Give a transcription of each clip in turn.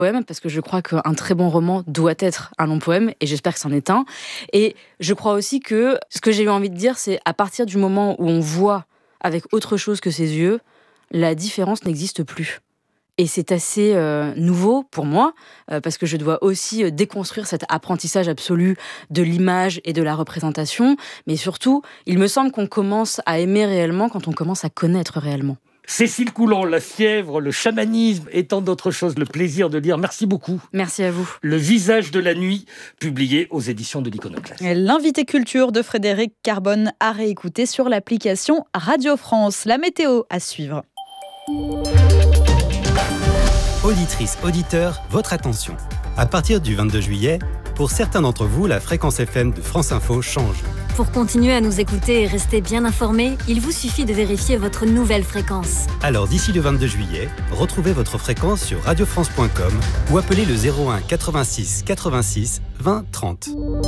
poème, parce que je crois qu'un très bon roman doit être un long poème, et j'espère que c'en est un. Et je crois aussi que ce que j'ai eu envie de dire, c'est à partir du moment où on voit avec autre chose que ses yeux, la différence n'existe plus. Et c'est assez nouveau pour moi, parce que je dois aussi déconstruire cet apprentissage absolu de l'image et de la représentation. Mais surtout, il me semble qu'on commence à aimer réellement quand on commence à connaître réellement. Cécile Coulant, La fièvre, le chamanisme et tant d'autres choses, le plaisir de lire. Merci beaucoup. Merci à vous. Le visage de la nuit, publié aux éditions de l'Iconoclaste. L'invité culture de Frédéric Carbone à réécouter sur l'application Radio France. La météo à suivre. Auditrices, auditeurs, votre attention. À partir du 22 juillet, pour certains d'entre vous, la fréquence FM de France Info change. Pour continuer à nous écouter et rester bien informés, il vous suffit de vérifier votre nouvelle fréquence. Alors d'ici le 22 juillet, retrouvez votre fréquence sur radiofrance.com ou appelez le 01 86 86 20 30.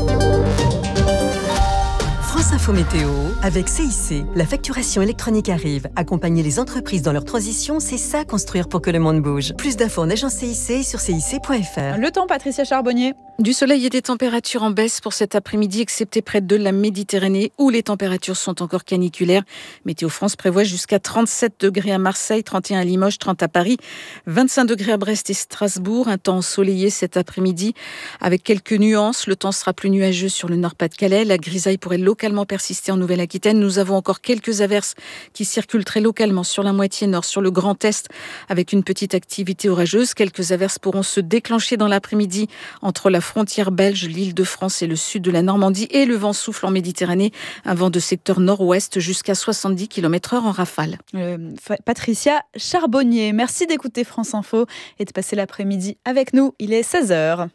France Info Météo, avec CIC, la facturation électronique arrive. Accompagner les entreprises dans leur transition, c'est ça, construire pour que le monde bouge. Plus d'infos en agence CIC et sur cic.fr. Le temps, Patricia Charbonnier. Du soleil et des températures en baisse pour cet après-midi, excepté près de la Méditerranée, où les températures sont encore caniculaires. Météo France prévoit jusqu'à 37 degrés à Marseille, 31 à Limoges, 30 à Paris, 25 degrés à Brest et Strasbourg. Un temps ensoleillé cet après-midi, avec quelques nuances. Le temps sera plus nuageux sur le Nord-Pas-de-Calais. La grisaille pourrait localement persister en Nouvelle-Aquitaine. Nous avons encore quelques averses qui circulent très localement sur la moitié nord, sur le Grand Est, avec une petite activité orageuse. Quelques averses pourront se déclencher dans l'après-midi entre la frontière belge, l'Île-de-France et le sud de la Normandie, et le vent souffle en Méditerranée, un vent de secteur nord-ouest jusqu'à 70 km/h en rafale. Patricia Charbonnier, merci d'écouter France Info et de passer l'après-midi avec nous. Il est 16h.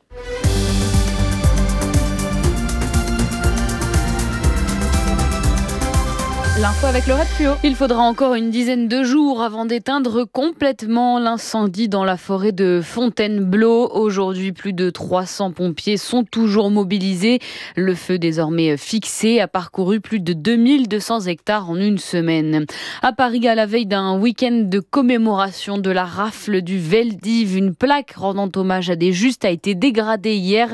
L'info avec Laurette Fluot. Il faudra encore une dizaine de jours avant d'éteindre complètement l'incendie dans la forêt de Fontainebleau. Aujourd'hui, plus de 300 pompiers sont toujours mobilisés. Le feu, désormais fixé, a parcouru plus de 2200 hectares en une semaine. À Paris, à la veille d'un week-end de commémoration de la rafle du Veldiv, une plaque rendant hommage à des justes a été dégradée hier,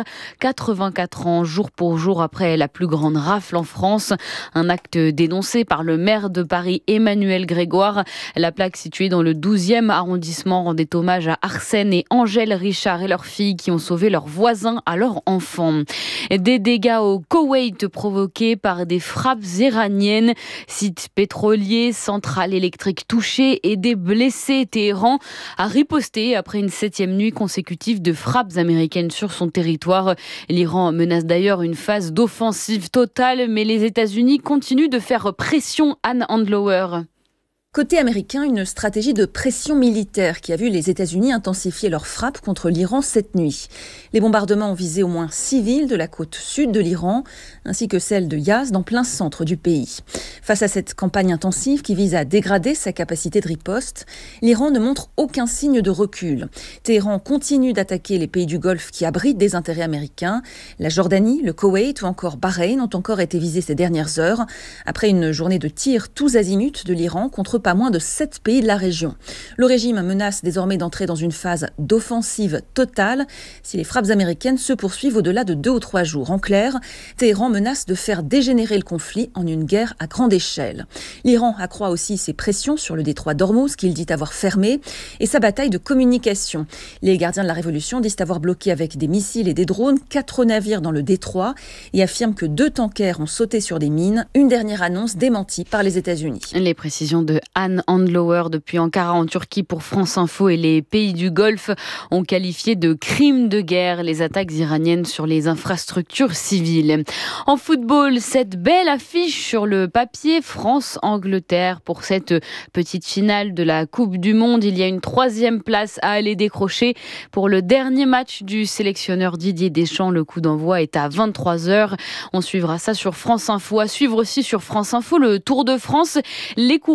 84 ans, jour pour jour après la plus grande rafle en France. Un acte dénoncé par le maire de Paris, Emmanuel Grégoire. La plaque située dans le 12e arrondissement rendait hommage à Arsène et Angèle Richard et leurs filles qui ont sauvé leurs voisins à leurs enfants. Des dégâts au Koweït provoqués par des frappes iraniennes. Sites pétroliers, centrales électriques touchées et des blessés. Téhéran a riposté après une 7e nuit consécutive de frappes américaines sur son territoire. L'Iran menace d'ailleurs une phase d'offensive totale, mais les États-Unis continuent de faire pression. Anne Handlower. Côté américain, une stratégie de pression militaire qui a vu les États-Unis intensifier leurs frappes contre l'Iran cette nuit. Les bombardements ont visé au moins 6 villes de la côte sud de l'Iran, ainsi que celle de Yazd, en plein centre du pays. Face à cette campagne intensive qui vise à dégrader sa capacité de riposte, l'Iran ne montre aucun signe de recul. Téhéran continue d'attaquer les pays du Golfe qui abritent des intérêts américains. La Jordanie, le Koweït ou encore Bahreïn ont encore été visés ces dernières heures, après une journée de tirs tous azimuts de l'Iran contre pas moins de 7 pays de la région. Le régime menace désormais d'entrer dans une phase d'offensive totale si les frappes américaines se poursuivent au-delà de 2 ou 3 jours. En clair, Téhéran menace de faire dégénérer le conflit en une guerre à grande échelle. L'Iran accroît aussi ses pressions sur le détroit d'Ormuz qu'il dit avoir fermé et sa bataille de communication. Les gardiens de la révolution disent avoir bloqué avec des missiles et des drones 4 navires dans le détroit et affirment que 2 tankers ont sauté sur des mines. Une dernière annonce démentie par les États-Unis. Les précisions de Anne Handlower depuis Ankara en Turquie pour France Info. Et les pays du Golfe ont qualifié de crimes de guerre les attaques iraniennes sur les infrastructures civiles. En football, cette belle affiche sur le papier, France-Angleterre. Pour cette petite finale de la Coupe du Monde, il y a une 3e place à aller décrocher pour le dernier match du sélectionneur Didier Deschamps. Le coup d'envoi est à 23h. On suivra ça sur France Info. À suivre aussi sur France Info le Tour de France. Les coureurs ont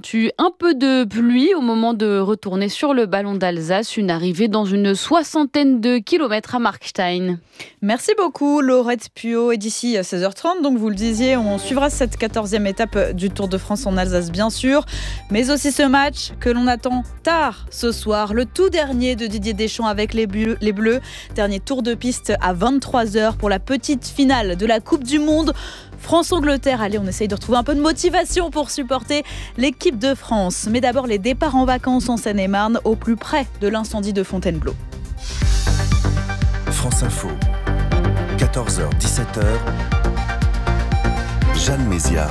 eu un peu de pluie au moment de retourner sur le ballon d'Alsace. Une arrivée dans une 60aine de kilomètres à Markstein. Merci beaucoup Laurette Puot. Et d'ici 16h30, donc vous le disiez, on suivra cette 14e étape du Tour de France en Alsace bien sûr, mais aussi ce match que l'on attend tard ce soir, le tout dernier de Didier Deschamps avec les Bleus. Dernier tour de piste à 23h pour la petite finale de la Coupe du Monde. France-Angleterre, allez, on essaye de retrouver un peu de motivation pour supporter l'équipe de France. Mais d'abord, les départs en vacances en Seine-et-Marne, au plus près de l'incendie de Fontainebleau. France Info, 14h, 17h, Jeanne Méziard.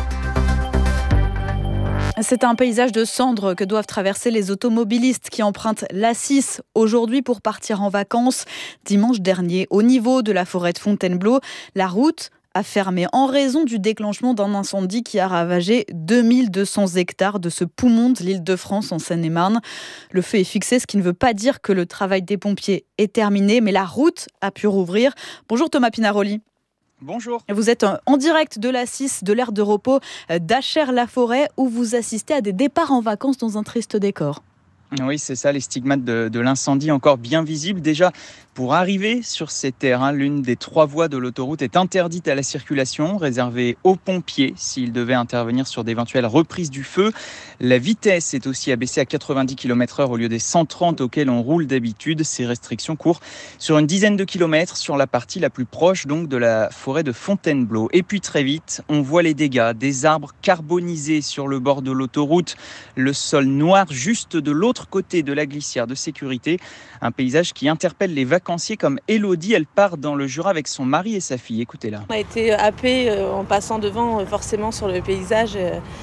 C'est un paysage de cendres que doivent traverser les automobilistes qui empruntent l'A6 aujourd'hui pour partir en vacances. Dimanche dernier, au niveau de la forêt de Fontainebleau, la route a fermé en raison du déclenchement d'un incendie qui a ravagé 2200 hectares de ce poumon de l'Île-de-France en Seine-et-Marne. Le feu est fixé, ce qui ne veut pas dire que le travail des pompiers est terminé, mais la route a pu rouvrir. Bonjour Thomas Pinaroli. Bonjour. Vous êtes en direct de l'A6, de l'aire de repos d'Achères-la-Forêt, où vous assistez à des départs en vacances dans un triste décor. Oui, c'est ça, les stigmates de l'incendie encore bien visibles. Déjà, pour arriver sur ces terres, l'une des 3 voies de l'autoroute est interdite à la circulation, réservée aux pompiers s'ils devaient intervenir sur d'éventuelles reprises du feu. La vitesse est aussi abaissée à 90 km/h au lieu des 130 auxquels on roule d'habitude. Ces restrictions courent sur une dizaine de kilomètres sur la partie la plus proche donc de la forêt de Fontainebleau. Et puis très vite, on voit les dégâts, des arbres carbonisés sur le bord de l'autoroute, le sol noir juste de l'autre côté de la glissière de sécurité. Un paysage qui interpelle les vacanciers comme Elodie. Elle part dans le Jura avec son mari et sa fille. Écoutez-la. On a été happés en passant devant forcément sur le paysage.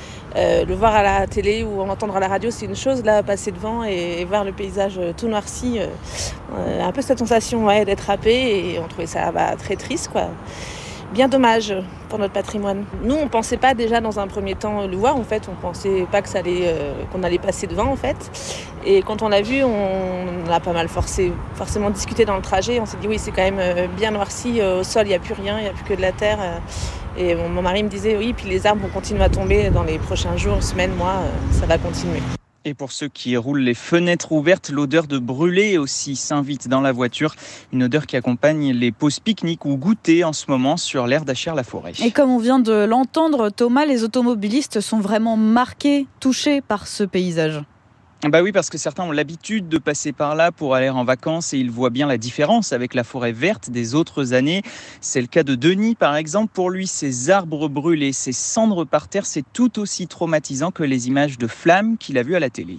Le voir à la télé ou entendre à la radio, c'est une chose. Là, passer devant et voir le paysage tout noirci, un peu cette sensation d'être happé, et on trouvait ça très triste, quoi. Bien dommage pour notre patrimoine. Nous, on ne pensait pas déjà dans un premier temps le voir. En fait, on ne pensait pas qu'on allait passer devant, en fait. Et quand on l'a vu, on a pas mal forcément discuté dans le trajet. On s'est dit oui, c'est quand même bien noirci. Au sol, il n'y a plus rien, il n'y a plus que de la terre. Et mon mari me disait oui, puis les arbres vont continuer à tomber dans les prochains jours, semaines, mois. Ça va continuer. Et pour ceux qui roulent les fenêtres ouvertes, l'odeur de brûlé aussi s'invite dans la voiture. Une odeur qui accompagne les pauses pique-nique ou goûter en ce moment sur l'aire d'Achères-la-Forêt. Et comme on vient de l'entendre, Thomas, les automobilistes sont vraiment marqués, touchés par ce paysage. Bah oui, parce que certains ont l'habitude de passer par là pour aller en vacances et ils voient bien la différence avec la forêt verte des autres années. C'est le cas de Denis, par exemple. Pour lui, ces arbres brûlés, ces cendres par terre, c'est tout aussi traumatisant que les images de flammes qu'il a vues à la télé.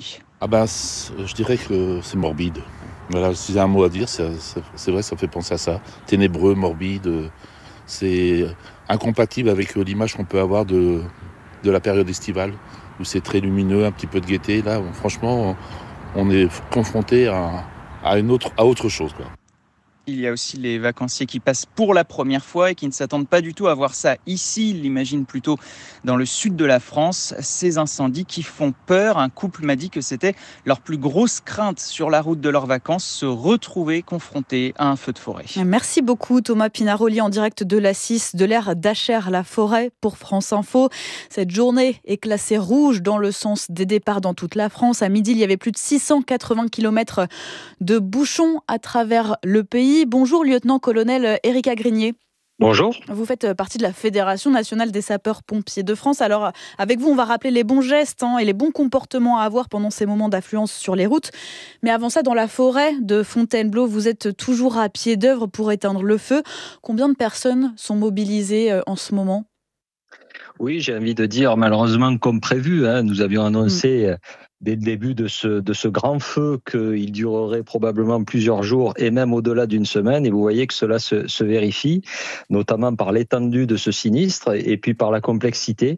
Je dirais que c'est morbide. Voilà, si j'ai un mot à dire, c'est vrai, ça fait penser à ça. Ténébreux, morbide, c'est incompatible avec l'image qu'on peut avoir de la période estivale, où c'est très lumineux, un petit peu de gaieté. Là, franchement, on est confronté à autre chose, quoi. Il y a aussi les vacanciers qui passent pour la première fois et qui ne s'attendent pas du tout à voir ça ici. Ils l'imaginent plutôt dans le sud de la France. Ces incendies qui font peur. Un couple m'a dit que c'était leur plus grosse crainte sur la route de leurs vacances, se retrouver confrontés à un feu de forêt. Merci beaucoup Thomas Pinaroli en direct de l'A6, de l'aire d'Achères-la-Forêt pour France Info. Cette journée est classée rouge dans le sens des départs dans toute la France. À midi, il y avait plus de 680 km de bouchons à travers le pays. Bonjour lieutenant-colonel Éric Grignier. Bonjour. Vous faites partie de la Fédération nationale des sapeurs-pompiers de France. Alors, avec vous, on va rappeler les bons gestes et les bons comportements à avoir pendant ces moments d'affluence sur les routes. Mais avant ça, dans la forêt de Fontainebleau, vous êtes toujours à pied d'œuvre pour éteindre le feu. Combien de personnes sont mobilisées en ce moment ? Oui, j'ai envie de dire, malheureusement, comme prévu, nous avions annoncé dès le début de ce grand feu qu'il durerait probablement plusieurs jours et même au-delà d'une semaine. Et vous voyez que cela se vérifie, notamment par l'étendue de ce sinistre et puis par la complexité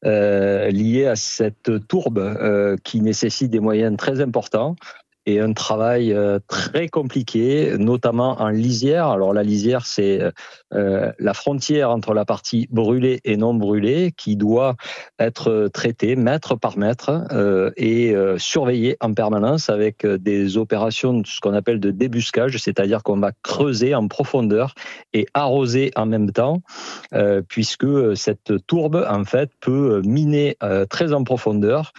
liée à cette tourbe qui nécessite des moyens très importants. Et un travail très compliqué, notamment en lisière. Alors la lisière, c'est la frontière entre la partie brûlée et non brûlée qui doit être traitée mètre par mètre et surveillée en permanence avec des opérations, ce qu'on appelle de débuscage, c'est-à-dire qu'on va creuser en profondeur et arroser en même temps, puisque cette tourbe, en fait, peut miner très en profondeur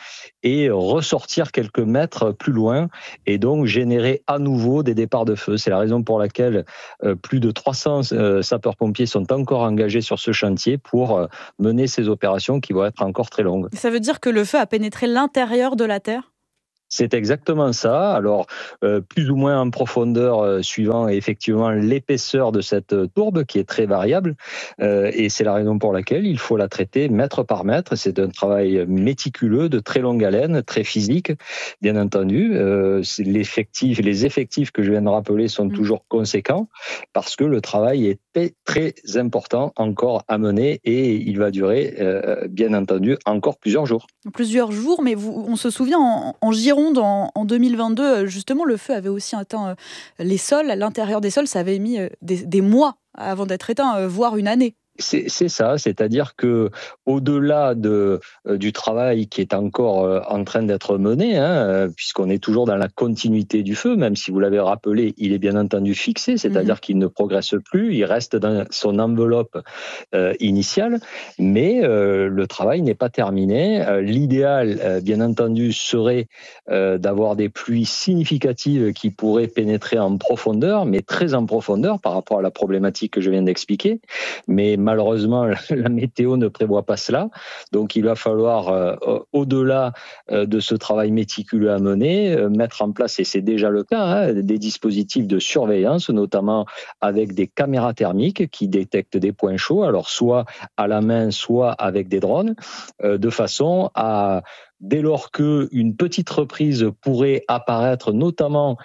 et ressortir quelques mètres plus loin et donc générer à nouveau des départs de feu. C'est la raison pour laquelle plus de 300 sapeurs-pompiers sont encore engagés sur ce chantier pour mener ces opérations qui vont être encore très longues. Ça veut dire que le feu a pénétré l'intérieur de la terre ? C'est exactement ça. Alors, plus ou moins en profondeur, suivant effectivement l'épaisseur de cette tourbe qui est très variable. Et c'est la raison pour laquelle il faut la traiter mètre par mètre. C'est un travail méticuleux, de très longue haleine, très physique, bien entendu. Les effectifs que je viens de rappeler sont toujours conséquents parce que le travail est très important encore à mener et il va durer, bien entendu, encore plusieurs jours. Plusieurs jours, mais on se souvient en Gironde, en 2022, justement, le feu avait aussi atteint les sols. À l'intérieur des sols, ça avait mis des mois avant d'être éteint, voire une année. C'est ça, c'est-à-dire que au-delà du travail qui est encore en train d'être mené, puisqu'on est toujours dans la continuité du feu, même si vous l'avez rappelé, il est bien entendu fixé, c'est-à-dire qu'il ne progresse plus, il reste dans son enveloppe initiale, mais le travail n'est pas terminé. L'idéal, bien entendu, serait d'avoir des pluies significatives qui pourraient pénétrer en profondeur, mais très en profondeur par rapport à la problématique que je viens d'expliquer, mais malheureusement, la météo ne prévoit pas cela. Donc, il va falloir, au-delà de ce travail méticuleux à mener, mettre en place, et c'est déjà le cas, des dispositifs de surveillance, notamment avec des caméras thermiques qui détectent des points chauds, alors soit à la main, soit avec des drones, de façon à... Dès lors qu'une petite reprise pourrait apparaître, notamment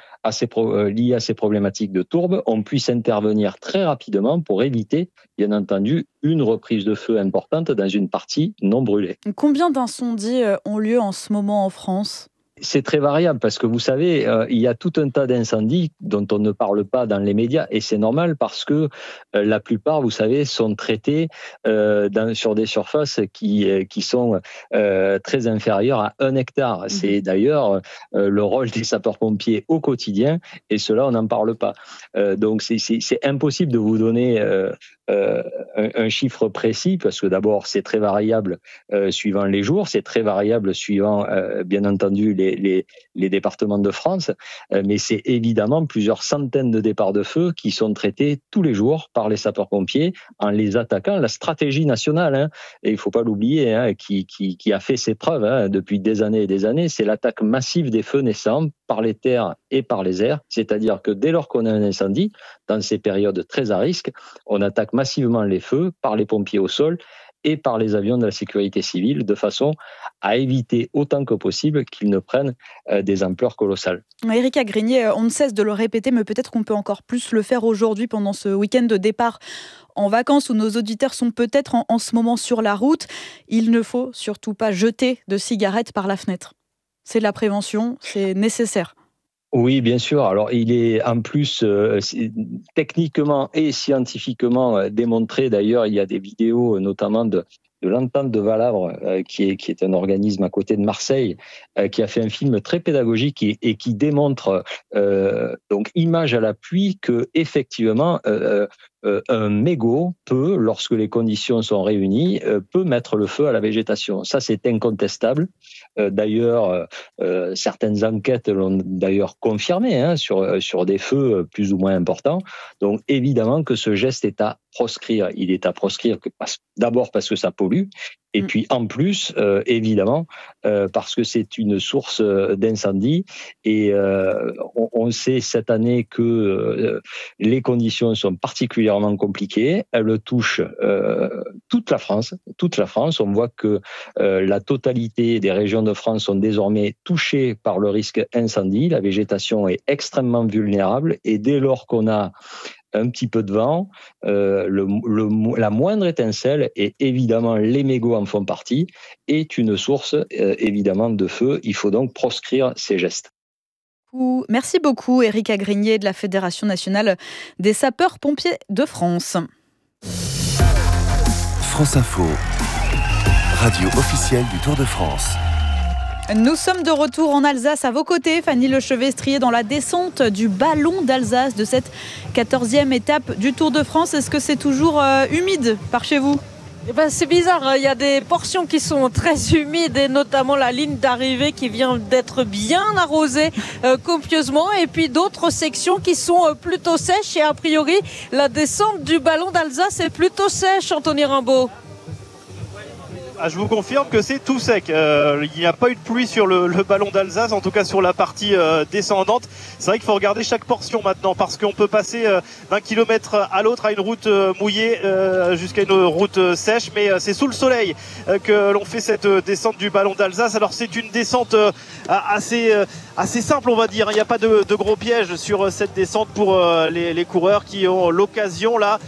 liée à ces problématiques de tourbe, on puisse intervenir très rapidement pour éviter, bien entendu, une reprise de feu importante dans une partie non brûlée. Combien d'incendies ont lieu en ce moment en France ? C'est très variable parce que vous savez, il y a tout un tas d'incendies dont on ne parle pas dans les médias et c'est normal parce que la plupart, vous savez, sont traités sur des surfaces qui sont très inférieures à 1 hectare. C'est d'ailleurs le rôle des sapeurs-pompiers au quotidien et cela, on n'en parle pas. Donc c'est impossible de vous donner un chiffre précis parce que d'abord, c'est très variable suivant les jours, c'est très variable suivant, bien entendu, les départements de France, mais c'est évidemment plusieurs centaines de départs de feu qui sont traités tous les jours par les sapeurs-pompiers en les attaquant. La stratégie nationale, et il ne faut pas l'oublier, qui a fait ses preuves depuis des années et des années, c'est l'attaque massive des feux naissants par les terres et par les airs, c'est-à-dire que dès lors qu'on a un incendie, dans ces périodes très à risque, on attaque massivement les feux par les pompiers au sol et par les avions de la sécurité civile, de façon à éviter autant que possible qu'ils ne prennent des ampleurs colossales. Erika Grigné, on ne cesse de le répéter, mais peut-être qu'on peut encore plus le faire aujourd'hui pendant ce week-end de départ en vacances où nos auditeurs sont peut-être en ce moment sur la route. Il ne faut surtout pas jeter de cigarettes par la fenêtre. C'est de la prévention, c'est nécessaire. Oui, bien sûr. Alors, il est en plus techniquement et scientifiquement démontré. D'ailleurs, il y a des vidéos, notamment de l'Entente de Valavre, qui est un organisme à côté de Marseille, qui a fait un film très pédagogique et qui démontre, donc image à l'appui, que effectivement un mégot peut, lorsque les conditions sont réunies, peut mettre le feu à la végétation. Ça, c'est incontestable. D'ailleurs, certaines enquêtes l'ont d'ailleurs confirmé sur des feux plus ou moins importants. Donc, évidemment que ce geste est à proscrire. Il est à proscrire d'abord parce que ça pollue, et puis en plus, évidemment, parce que c'est une source d'incendie. Et on sait cette année que les conditions sont particulièrement compliquées. Elles touchent toute la France. On voit que la totalité des régions de France sont désormais touchées par le risque incendie. La végétation est extrêmement vulnérable. Et dès lors qu'on a un petit peu de vent, la moindre étincelle, et évidemment les mégots en font partie, est une source évidemment de feu. Il faut donc proscrire ces gestes. Merci beaucoup Erika Grigné de la Fédération nationale des sapeurs-pompiers de France. France Info, radio officielle du Tour de France. Nous sommes de retour en Alsace à vos côtés, Fanny Lechevestrier, dans la descente du ballon d'Alsace de cette 14e étape du Tour de France. Est-ce que c'est toujours humide par chez vous ? C'est bizarre, hein. Il y a des portions qui sont très humides et notamment la ligne d'arrivée qui vient d'être bien arrosée copieusement et puis d'autres sections qui sont plutôt sèches et a priori la descente du ballon d'Alsace est plutôt sèche, Anthony Rimbaud. Je vous confirme que c'est tout sec. Il n'y a pas eu de pluie sur le ballon d'Alsace, en tout cas sur la partie descendante. C'est vrai qu'il faut regarder chaque portion maintenant parce qu'on peut passer d'un kilomètre à l'autre à une route mouillée jusqu'à une route sèche. Mais c'est sous le soleil que l'on fait cette descente du ballon d'Alsace. Alors c'est une descente assez simple, on va dire. Il n'y a pas de gros pièges sur cette descente pour les coureurs qui ont l'occasion là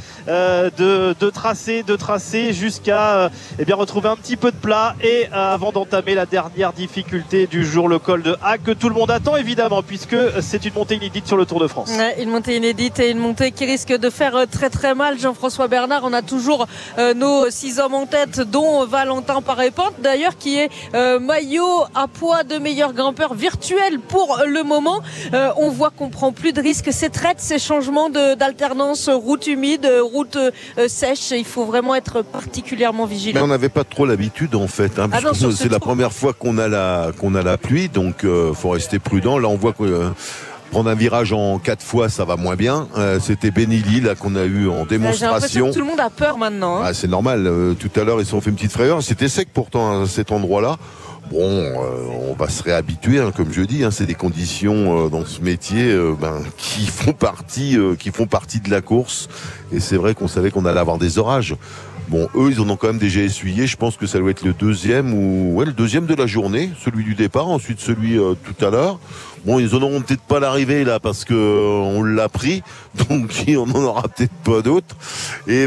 de tracer jusqu'à retrouver un petit peu de plat et avant d'entamer la dernière difficulté du jour, le col de Hague que tout le monde attend évidemment puisque c'est une montée inédite sur le Tour de France. Une montée inédite et une montée qui risque de faire très très mal. Jean-François Bernard, on a toujours nos 6 hommes en tête dont Valentin Paré-Pinte d'ailleurs qui est maillot à poids de meilleur grimpeur virtuel pour le moment. On voit qu'on prend plus de risques, ces traites, ces changements d'alternance route humide, route sèche, il faut vraiment être particulièrement vigilant. Mais on n'avait pas trop l'habitude en fait, hein, c'est la première fois qu'on a la pluie, donc faut rester prudent. Là on voit que prendre un virage en 4 fois ça va moins bien. C'était Benilly là qu'on a eu en démonstration. J'ai l'impression que tout le monde a peur maintenant. C'est normal, tout à l'heure ils se sont fait une petite frayeur, c'était sec pourtant à cet endroit là. Bon, on va se réhabituer, hein, comme je dis, hein, c'est des conditions dans ce métier qui font partie de la course. Et c'est vrai qu'on savait qu'on allait avoir des orages. Bon, eux, ils en ont quand même déjà essuyé. Je pense que ça doit être le deuxième de la journée, celui du départ, ensuite celui tout à l'heure. Bon, ils en auront peut-être pas l'arrivée là parce que on l'a pris, donc on n'en aura peut-être pas d'autres. Et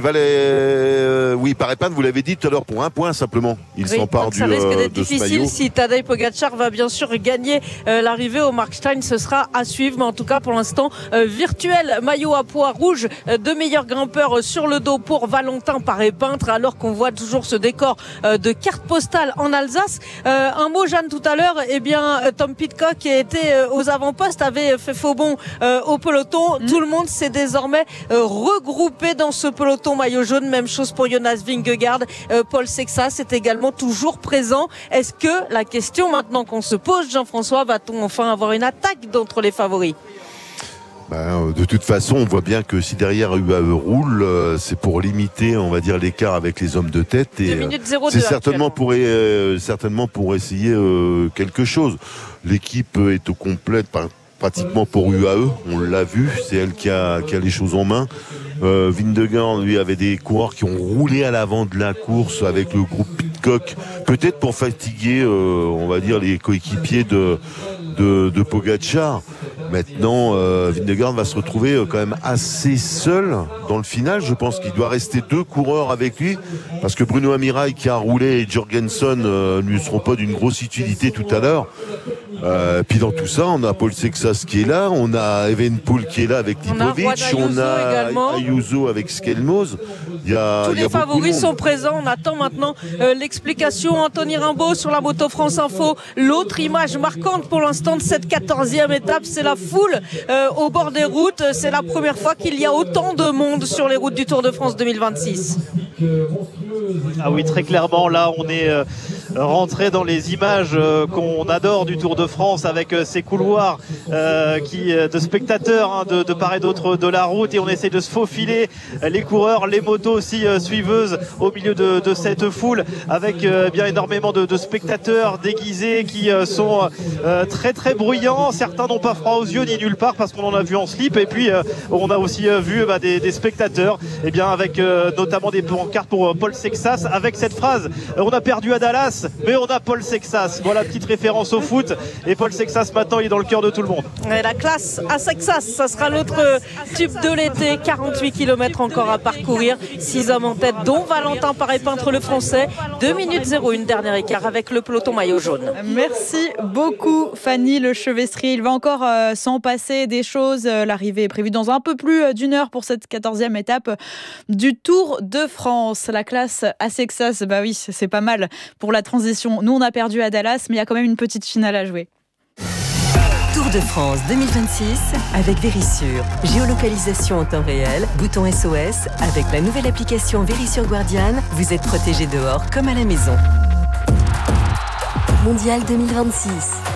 Paré-Pinte, vous l'avez dit tout à l'heure, pour un point simplement, il s'empare du maillot. Ça risque d'être difficile si Tadej Pogačar va bien sûr gagner l'arrivée au Markstein, ce sera à suivre, mais en tout cas pour l'instant virtuel, maillot à poids rouge de meilleur grimpeur sur le dos pour Valentin Paré-Pinte, alors qu'on voit toujours ce décor de carte postale en Alsace. Un mot, Jeanne, tout à l'heure, Tom Pidcock qui a été aux avant-postes avait fait faux bond au peloton. Tout le monde s'est désormais regroupé dans ce peloton maillot jaune. Même chose pour Jonas Vingegaard. Paul Sexas est également toujours présent. Est-ce que la question maintenant qu'on se pose, Jean-François, va-t-on enfin avoir une attaque d'entre les favoris ? De toute façon, on voit bien que si derrière UAE roule, c'est pour limiter, on va dire, l'écart avec les hommes de tête. Et 2 minutes 02 c'est certainement pour essayer quelque chose. L'équipe est au complet, pratiquement pour UAE. On l'a vu, c'est elle qui a les choses en main. Vingegaard, lui, avait des coureurs qui ont roulé à l'avant de la course avec le groupe Pidcock, peut-être pour fatiguer, on va dire, les coéquipiers de Pogačar. Maintenant, Vingegaard va se retrouver quand même assez seul dans le final. Je pense qu'il doit rester 2 coureurs avec lui parce que Bruno Amirail qui a roulé et Jorgensen ne lui seront pas d'une grosse utilité tout à l'heure. Puis dans tout ça, on a Paul Sexas qui est là, on a Evenepoel qui est là avec Lipovic, on a Ayuso avec Skelmoz. Tous les favoris sont présents. On attend maintenant l'explication. Anthony Rimbaud sur la Moto France Info. L'autre image marquante pour l'instant de cette 14e étape, c'est la foule au bord des routes. C'est la première fois qu'il y a autant de monde sur les routes du Tour de France 2026. Ah oui, très clairement, là on est rentré dans les images qu'on adore du Tour de France avec ces couloirs de spectateurs de part et d'autre de la route, et on essaie de se faufiler, les coureurs, les motos aussi suiveuses au milieu de cette foule avec bien énormément de spectateurs déguisés qui sont très très bruyants. Certains n'ont pas froid aux yeux ni nulle part parce qu'on en a vu en slip, et puis on a aussi vu des spectateurs avec notamment des pancartes pour Paul Sexas avec cette phrase: on a perdu à Dallas mais on a Paul Sexas. Voilà, petite référence au foot, et Paul Sexas maintenant il est dans le cœur de tout le monde. Et la classe à Sexas, ça sera l'autre tube de l'été. 48 km encore à parcourir, 6 hommes en tête dont Valentin Paré-Pinte le français. 2 minutes 01, dernier écart avec le peloton maillot jaune. Merci beaucoup Fanny Lechevestrier. Il va encore s'en passer des choses. L'arrivée est prévue dans un peu plus d'1 heure pour cette 14e étape du Tour de France. La classe à Sexas, bah oui, c'est pas mal pour la transition. Nous on a perdu à Dallas, mais il y a quand même une petite finale à jouer. Tour de France 2026 avec Vérissure. Géolocalisation en temps réel, bouton SOS. Avec la nouvelle application Vérissure Guardian, vous êtes protégé dehors comme à la maison. Mondial 2026.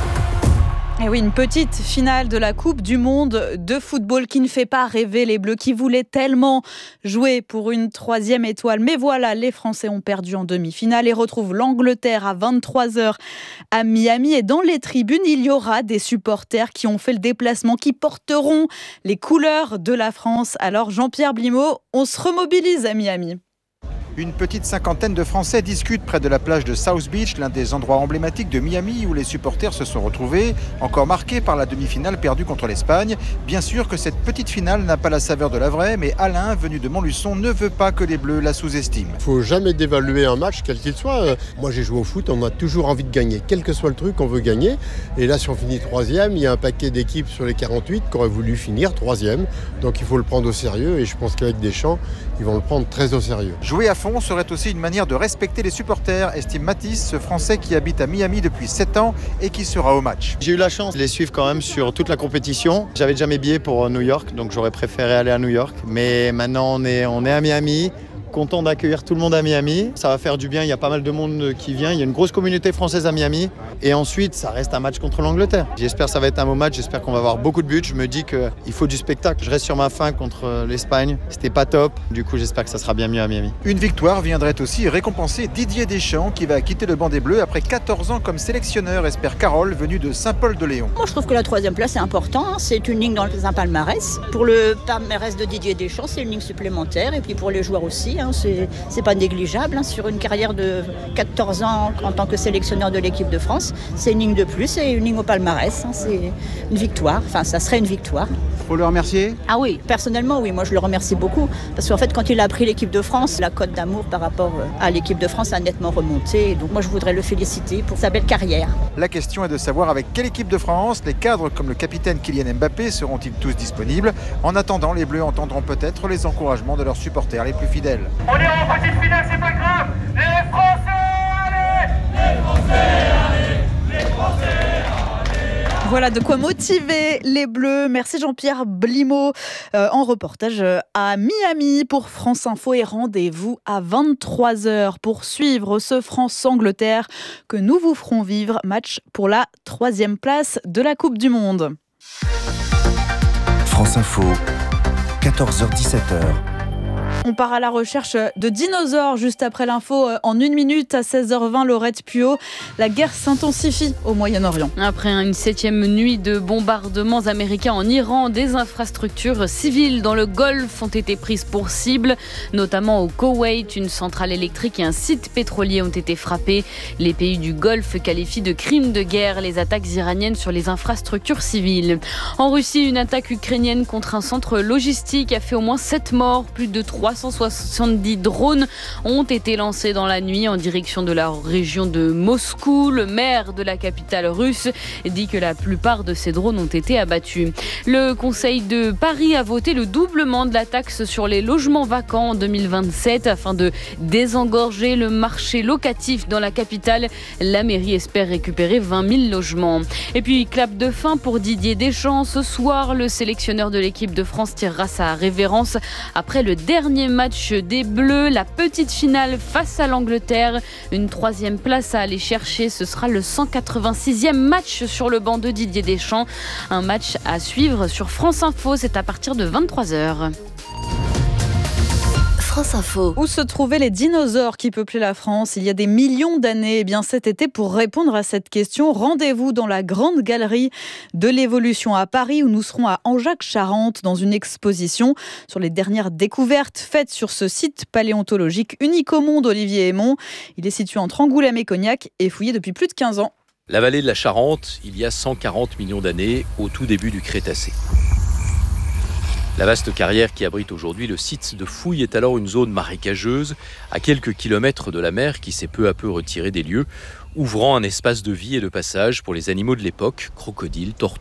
Et oui, une petite finale de la Coupe du Monde de football qui ne fait pas rêver les Bleus, qui voulaient tellement jouer pour une 3e étoile. Mais voilà, les Français ont perdu en demi-finale et retrouvent l'Angleterre à 23h à Miami. Et dans les tribunes, il y aura des supporters qui ont fait le déplacement, qui porteront les couleurs de la France. Alors Jean-Pierre Blimaud, on se remobilise à Miami. Une petite cinquantaine de Français discutent près de la plage de South Beach, l'un des endroits emblématiques de Miami où les supporters se sont retrouvés, encore marqués par la demi-finale perdue contre l'Espagne. Bien sûr que cette petite finale n'a pas la saveur de la vraie, mais Alain, venu de Montluçon, ne veut pas que les Bleus la sous-estiment. Il ne faut jamais dévaluer un match, quel qu'il soit. Moi j'ai joué au foot, on a toujours envie de gagner. Quel que soit le truc, on veut gagner. Et là, si on finit 3e, il y a un paquet d'équipes sur les 48 qui auraient voulu finir 3e. Donc il faut le prendre au sérieux et je pense qu'avec Deschamps, ils vont le prendre très au sérieux. Jouer à fond serait aussi une manière de respecter les supporters, estime Mathis, ce Français qui habite à Miami depuis 7 ans et qui sera au match. J'ai eu la chance de les suivre quand même sur toute la compétition. J'avais déjà mes billets pour New York, donc j'aurais préféré aller à New York. Mais maintenant on est à Miami. Content d'accueillir tout le monde à Miami. Ça va faire du bien, il y a pas mal de monde qui vient. Il y a une grosse communauté française à Miami. Et ensuite, ça reste un match contre l'Angleterre. J'espère que ça va être un beau match, j'espère qu'on va avoir beaucoup de buts. Je me dis qu'il faut du spectacle. Je reste sur ma faim contre l'Espagne. C'était pas top. Du coup, j'espère que ça sera bien mieux à Miami. Une victoire viendrait aussi récompenser Didier Deschamps qui va quitter le banc des Bleus après 14 ans comme sélectionneur, espère Carole, venue de Saint-Paul-de-Léon. Moi, je trouve que la 3e place est important. C'est une ligne dans un palmarès. Pour le palmarès de Didier Deschamps, c'est une ligne supplémentaire. Et puis pour les joueurs aussi, c'est pas négligeable. Sur une carrière de 14 ans en tant que sélectionneur de l'équipe de France, c'est une ligne de plus et une ligne au palmarès. C'est une victoire. Enfin, ça serait une victoire. Faut le remercier ? Ah oui, personnellement, oui. Moi, je le remercie beaucoup. Parce qu'en fait, quand il a pris l'équipe de France, la cote d'amour par rapport à l'équipe de France a nettement remonté. Donc moi, je voudrais le féliciter pour sa belle carrière. La question est de savoir avec quelle équipe de France les cadres comme le capitaine Kylian Mbappé seront-ils tous disponibles. En attendant, les Bleus entendront peut-être les encouragements de leurs supporters les plus fidèles. On est en petite finale, c'est pas grave. Les Français, allez ! Les Français, allez ! Les Français, allez ! Voilà de quoi motiver les Bleus. Merci Jean-Pierre Blimaud en reportage à Miami pour France Info et rendez-vous à 23h pour suivre ce France-Angleterre que nous vous ferons vivre. Match pour la 3e place de la Coupe du Monde. France Info, 14h-17h. On part à la recherche de dinosaures juste après l'info en 1 minute à 16h20. Laurette Puot, la guerre s'intensifie au Moyen-Orient. Après une 7e nuit de bombardements américains en Iran, des infrastructures civiles dans le Golfe ont été prises pour cible, notamment au Koweït. Une centrale électrique et un site pétrolier ont été frappés. Les pays du Golfe qualifient de crimes de guerre les attaques iraniennes sur les infrastructures civiles. En Russie, une attaque ukrainienne contre un centre logistique a fait au moins 7 morts. Plus de 370 drones ont été lancés dans la nuit en direction de la région de Moscou. Le maire de la capitale russe dit que la plupart de ces drones ont été abattus. Le Conseil de Paris a voté le doublement de la taxe sur les logements vacants en 2027 afin de désengorger le marché locatif dans la capitale. La mairie espère récupérer 20 000 logements. Et puis, clap de fin pour Didier Deschamps. Ce soir, le sélectionneur de l'équipe de France tirera sa révérence après le dernier match des Bleus, la petite finale face à l'Angleterre. Une 3e place à aller chercher, ce sera le 186e match sur le banc de Didier Deschamps. Un match à suivre sur France Info, c'est à partir de 23h. France Info. Où se trouvaient les dinosaures qui peuplaient la France il y a des millions d'années ? Eh bien cet été, pour répondre à cette question, rendez-vous dans la grande galerie de l'évolution à Paris où nous serons à Angeac-Charente dans une exposition sur les dernières découvertes faites sur ce site paléontologique unique au monde, Olivier Aymon. Il est situé entre Angoulême et Cognac et fouillé depuis plus de 15 ans. La vallée de la Charente, il y a 140 millions d'années, au tout début du Crétacé. La vaste carrière qui abrite aujourd'hui le site de fouilles est alors une zone marécageuse, à quelques kilomètres de la mer qui s'est peu à peu retirée des lieux, ouvrant un espace de vie et de passage pour les animaux de l'époque, crocodiles, tortues,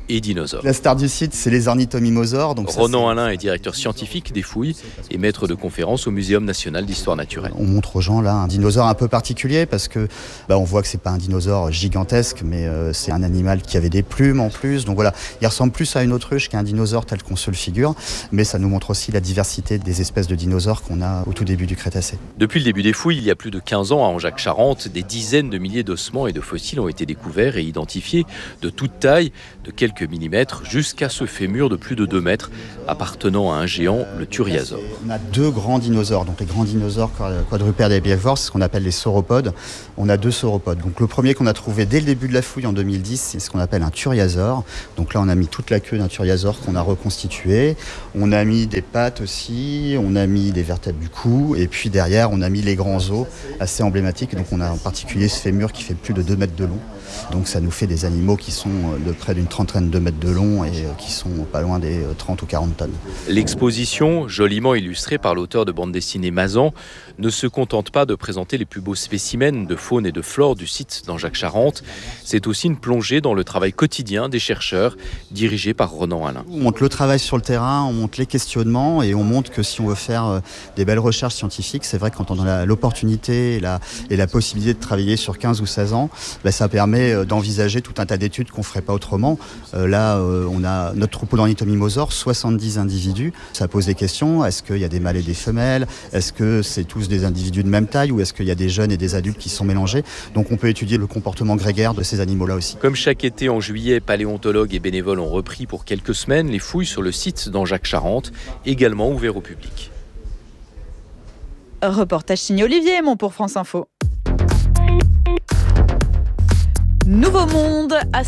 et dinosaures. La star du site, c'est les ornithomimosaures. Ronan Alain est directeur scientifique des fouilles et maître de conférences au Muséum national d'histoire naturelle. On montre aux gens là un dinosaure un peu particulier parce que on voit que c'est pas un dinosaure gigantesque, mais c'est un animal qui avait des plumes en plus. Donc voilà, il ressemble plus à une autruche qu'à un dinosaure tel qu'on se le figure, mais ça nous montre aussi la diversité des espèces de dinosaures qu'on a au tout début du Crétacé. Depuis le début des fouilles, il y a plus de 15 ans à Angeac-Charente, des dizaines de milliers d'ossements et de fossiles ont été découverts et identifiés de toute taille, de quelques millimètres jusqu'à ce fémur de plus de 2 mètres appartenant à un géant, le Thuriasaure. On a 2 grands dinosaures, donc les grands dinosaures quadrupèdes et herbivores, c'est ce qu'on appelle les sauropodes. On a 2 sauropodes. Donc le premier qu'on a trouvé dès le début de la fouille en 2010, c'est ce qu'on appelle un Thuriasaure. Donc là on a mis toute la queue d'un Thuriasaure qu'on a reconstitué. On a mis des pattes aussi, on a mis des vertèbres du cou et puis derrière on a mis les grands os assez emblématiques. Donc on a en particulier ce fémur qui fait plus de 2 mètres de long. Donc ça nous fait des animaux qui sont de près d'une trentaine de mètres de long et qui sont pas loin des 30 ou 40 tonnes. L'exposition, joliment illustrée par l'auteur de bande dessinée Mazan, ne se contente pas de présenter les plus beaux spécimens de faune et de flore du site d'Angeac-Charente. C'est aussi une plongée dans le travail quotidien des chercheurs, dirigés par Ronan Alain. On montre le travail sur le terrain, on montre les questionnements et on montre que si on veut faire des belles recherches scientifiques, c'est vrai que quand on a l'opportunité et la possibilité de travailler sur 15 ou 16 ans, ça permet d'envisager tout un tas d'études qu'on ne ferait pas autrement. Là, on a notre troupeau d'ornithomimosaures, 70 individus. Ça pose des questions. Est-ce qu'il y a des mâles et des femelles ? Est-ce que c'est tous des individus de même taille ou est-ce qu'il y a des jeunes et des adultes qui sont mélangés ? Donc on peut étudier le comportement grégaire de ces animaux-là aussi. Comme chaque été en juillet, paléontologues et bénévoles ont repris pour quelques semaines les fouilles sur le site d'Angeac-Charente, également ouvert au public. Reportage signé Olivier Aymon pour France Info. Nouveau Monde à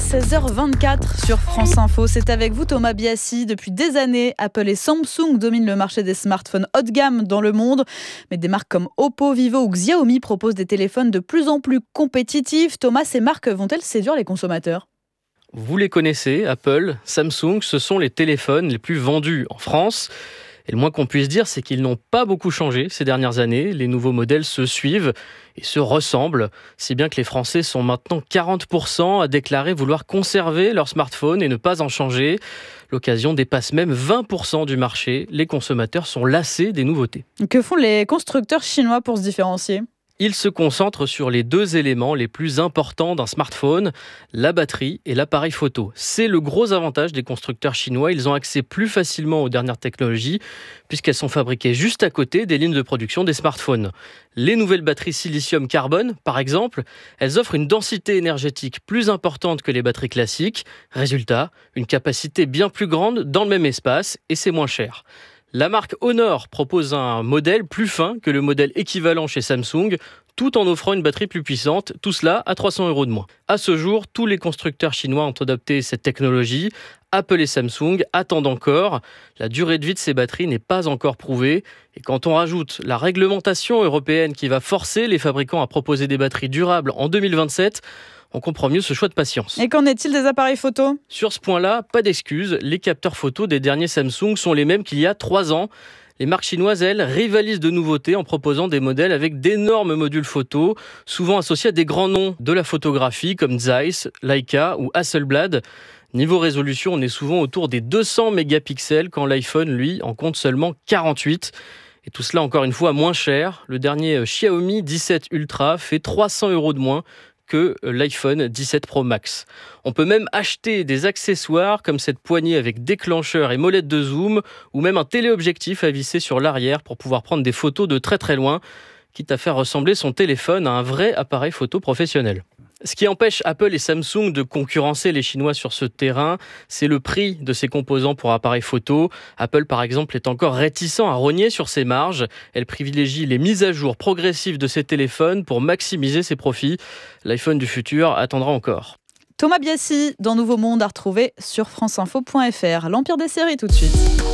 16h24 sur France Info. C'est avec vous Thomas Biassi. Depuis des années, Apple et Samsung dominent le marché des smartphones haut de gamme dans le monde. Mais des marques comme Oppo, Vivo ou Xiaomi proposent des téléphones de plus en plus compétitifs. Thomas, ces marques vont-elles séduire les consommateurs ? Vous les connaissez, Apple, Samsung, ce sont les téléphones les plus vendus en France. Et le moins qu'on puisse dire, c'est qu'ils n'ont pas beaucoup changé ces dernières années. Les nouveaux modèles se suivent et se ressemblent, si bien que les Français sont maintenant 40% à déclarer vouloir conserver leur smartphone et ne pas en changer. L'occasion dépasse même 20% du marché. Les consommateurs sont lassés des nouveautés. Que font les constructeurs chinois pour se différencier ? Ils se concentrent sur les 2 éléments les plus importants d'un smartphone, la batterie et l'appareil photo. C'est le gros avantage des constructeurs chinois. Ils ont accès plus facilement aux dernières technologies puisqu'elles sont fabriquées juste à côté des lignes de production des smartphones. Les nouvelles batteries silicium-carbone, par exemple, elles offrent une densité énergétique plus importante que les batteries classiques. Résultat, une capacité bien plus grande dans le même espace et c'est moins cher. La marque Honor propose un modèle plus fin que le modèle équivalent chez Samsung, tout en offrant une batterie plus puissante, tout cela à 300 € de moins. À ce jour, tous les constructeurs chinois ont adopté cette technologie. Apple et Samsung attendent encore. La durée de vie de ces batteries n'est pas encore prouvée. Et quand on rajoute la réglementation européenne qui va forcer les fabricants à proposer des batteries durables en 2027, on comprend mieux ce choix de patience. Et qu'en est-il des appareils photo ? Sur ce point-là, pas d'excuses. Les capteurs photo des derniers Samsung sont les mêmes qu'il y a 3 ans. Les marques chinoises, elles, rivalisent de nouveautés en proposant des modèles avec d'énormes modules photo, souvent associés à des grands noms de la photographie comme Zeiss, Leica ou Hasselblad. Niveau résolution, on est souvent autour des 200 mégapixels quand l'iPhone, lui, en compte seulement 48. Et tout cela, encore une fois, moins cher. Le dernier Xiaomi 17 Ultra fait 300 € de moins que l'iPhone 17 Pro Max. On peut même acheter des accessoires comme cette poignée avec déclencheur et molette de zoom ou même un téléobjectif à visser sur l'arrière pour pouvoir prendre des photos de très très loin, quitte à faire ressembler son téléphone à un vrai appareil photo professionnel. Ce qui empêche Apple et Samsung de concurrencer les Chinois sur ce terrain, c'est le prix de ces composants pour appareils photo. Apple, par exemple, est encore réticent à rogner sur ses marges. Elle privilégie les mises à jour progressives de ses téléphones pour maximiser ses profits. L'iPhone du futur attendra encore. Thomas Biassi, dans Nouveau Monde, à retrouver sur franceinfo.fr. L'Empire des séries, tout de suite.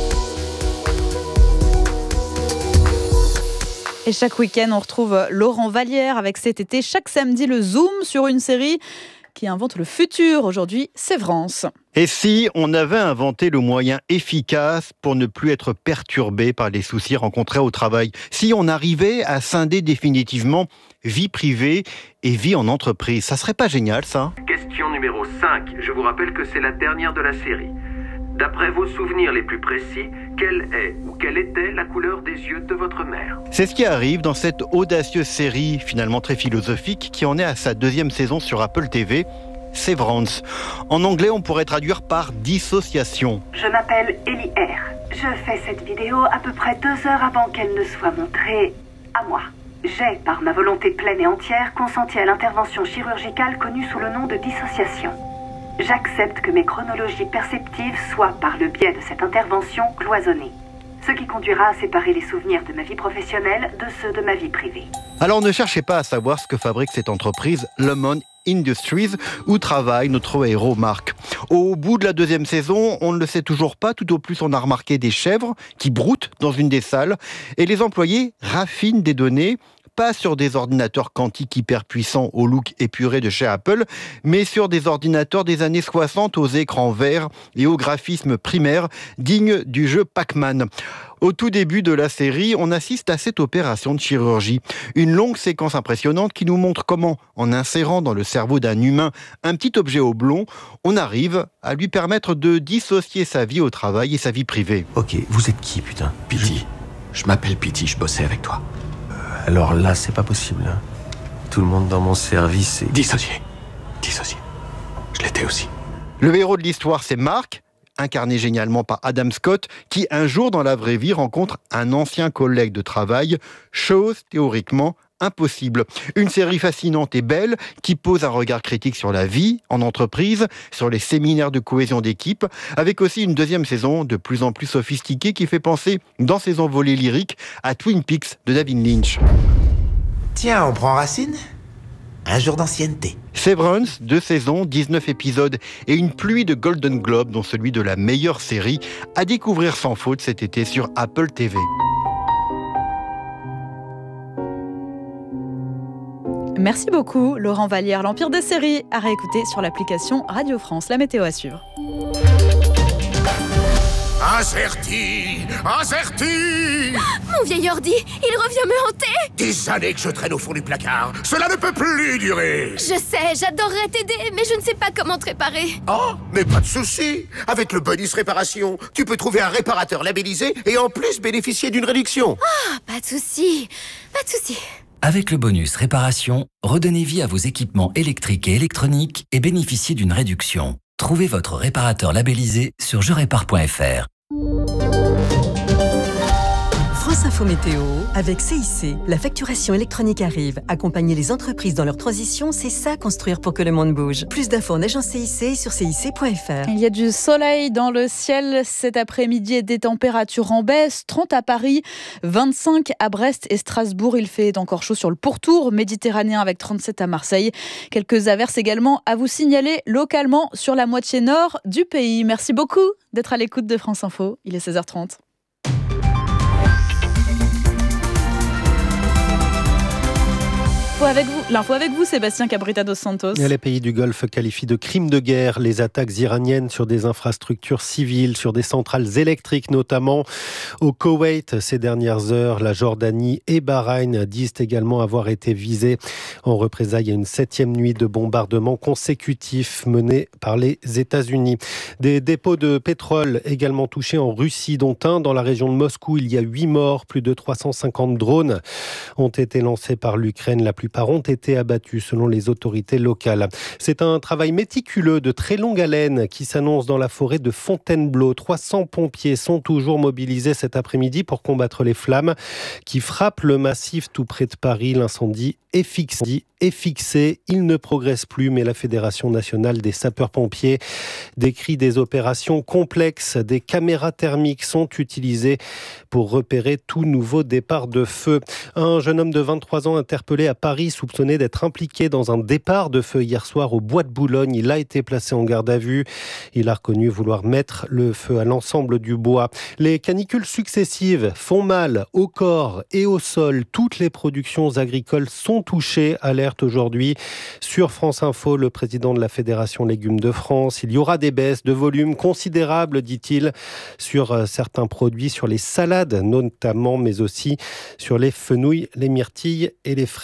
Et chaque week-end, on retrouve Laurent Vallière avec cet été, chaque samedi, le Zoom sur une série qui invente le futur. Aujourd'hui, Sévrance. Et si on avait inventé le moyen efficace pour ne plus être perturbé par les soucis rencontrés au travail ? Si on arrivait à scinder définitivement vie privée et vie en entreprise. Ça serait pas génial, ça ? Question numéro 5. Je vous rappelle que c'est la dernière de la série. D'après vos souvenirs les plus précis, quelle est ou quelle était la couleur des yeux de votre mère ? C'est ce qui arrive dans cette audacieuse série, finalement très philosophique, qui en est à sa 2e saison sur Apple TV, Severance. En anglais, on pourrait traduire par dissociation. Je m'appelle Ellie R. Je fais cette vidéo à peu près 2 heures avant qu'elle ne soit montrée à moi. J'ai, par ma volonté pleine et entière, consenti à l'intervention chirurgicale connue sous le nom de dissociation. J'accepte que mes chronologies perceptives soient, par le biais de cette intervention, cloisonnées. Ce qui conduira à séparer les souvenirs de ma vie professionnelle de ceux de ma vie privée. Alors ne cherchez pas à savoir ce que fabrique cette entreprise, Lemon Industries, où travaille notre héros Marc. Au bout de la 2e saison, on ne le sait toujours pas, tout au plus on a remarqué des chèvres qui broutent dans une des salles et les employés raffinent des données, pas sur des ordinateurs quantiques hyper puissants au look épuré de chez Apple, mais sur des ordinateurs des années 60 aux écrans verts et au graphisme primaire digne du jeu Pac-Man. Au tout début de la série, on assiste à cette opération de chirurgie. Une longue séquence impressionnante qui nous montre comment, en insérant dans le cerveau d'un humain un petit objet oblong, on arrive à lui permettre de dissocier sa vie au travail et sa vie privée. Ok, vous êtes qui, putain ? Pity. Je m'appelle Pity, je bossais avec toi. Alors là, c'est pas possible. Tout le monde dans mon service est... Dissocié. Je l'étais aussi. Le héros de l'histoire, c'est Marc, incarné génialement par Adam Scott, qui un jour dans la vraie vie rencontre un ancien collègue de travail, chose théoriquement impossible. Une série fascinante et belle qui pose un regard critique sur la vie en entreprise, sur les séminaires de cohésion d'équipe, avec aussi une 2e saison de plus en plus sophistiquée qui fait penser, dans ses envolées lyriques, à Twin Peaks de David Lynch. Tiens, on prend racine ? Un jour d'ancienneté. Severance, 2 saisons, 19 épisodes et une pluie de Golden Globe, dont celui de la meilleure série, à découvrir sans faute cet été sur Apple TV. Merci beaucoup, Laurent Vallière. L'Empire des séries à réécouter sur l'application Radio France. La météo à suivre. Incerti. Mon vieil ordi, il revient me hanter. Des années que je traîne au fond du placard. Cela ne peut plus durer. Je sais, j'adorerais t'aider, mais je ne sais pas comment te réparer. Oh, mais pas de souci. Avec le bonus réparation, tu peux trouver un réparateur labellisé et en plus bénéficier d'une réduction. Ah, pas de souci. Avec le bonus réparation, redonnez vie à vos équipements électriques et électroniques et bénéficiez d'une réduction. Trouvez votre réparateur labellisé sur jerépare.fr. France Info Météo, avec CIC, la facturation électronique arrive. Accompagner les entreprises dans leur transition, c'est ça construire pour que le monde bouge. Plus d'infos en agence CIC sur cic.fr. Il y a du soleil dans le ciel cet après-midi et des températures en baisse. 30 à Paris, 25 à Brest et Strasbourg. Il fait encore chaud sur le pourtour méditerranéen avec 37 à Marseille. Quelques averses également à vous signaler localement sur la moitié nord du pays. Merci beaucoup d'être à l'écoute de France Info. Il est 16h30. L'info avec vous, Sébastien Cabrita dos Santos. Les pays du Golfe qualifient de crimes de guerre les attaques iraniennes sur des infrastructures civiles, sur des centrales électriques notamment. Au Koweït, ces dernières heures, la Jordanie et Bahreïn disent également avoir été visés en représailles à une 7e nuit de bombardements consécutifs menés par les États-Unis. Des dépôts de pétrole également touchés en Russie, dont un dans la région de Moscou. Il y a 8 morts, plus de 350 drones ont été lancés par l'Ukraine. La plupart ont été abattus selon les autorités locales. C'est un travail méticuleux de très longue haleine qui s'annonce dans la forêt de Fontainebleau. 300 pompiers sont toujours mobilisés cet après-midi pour combattre les flammes qui frappent le massif tout près de Paris. L'incendie est fixé. Il ne progresse plus, mais la Fédération nationale des sapeurs-pompiers décrit des opérations complexes. Des caméras thermiques sont utilisées pour repérer tout nouveau départ de feu. Un jeune homme de 23 ans interpellé à Paris, soupçonné d'être impliqué dans un départ de feu hier soir au Bois de Boulogne. Il a été placé en garde à vue. Il a reconnu vouloir mettre le feu à l'ensemble du bois. Les canicules successives font mal au corps et au sol. Toutes les productions agricoles sont touchées. Alerte aujourd'hui sur France Info, le président de la Fédération Légumes de France. Il y aura des baisses de volume considérables, dit-il, sur certains produits, sur les salades notamment, mais aussi sur les fenouils, les myrtilles et les fraises.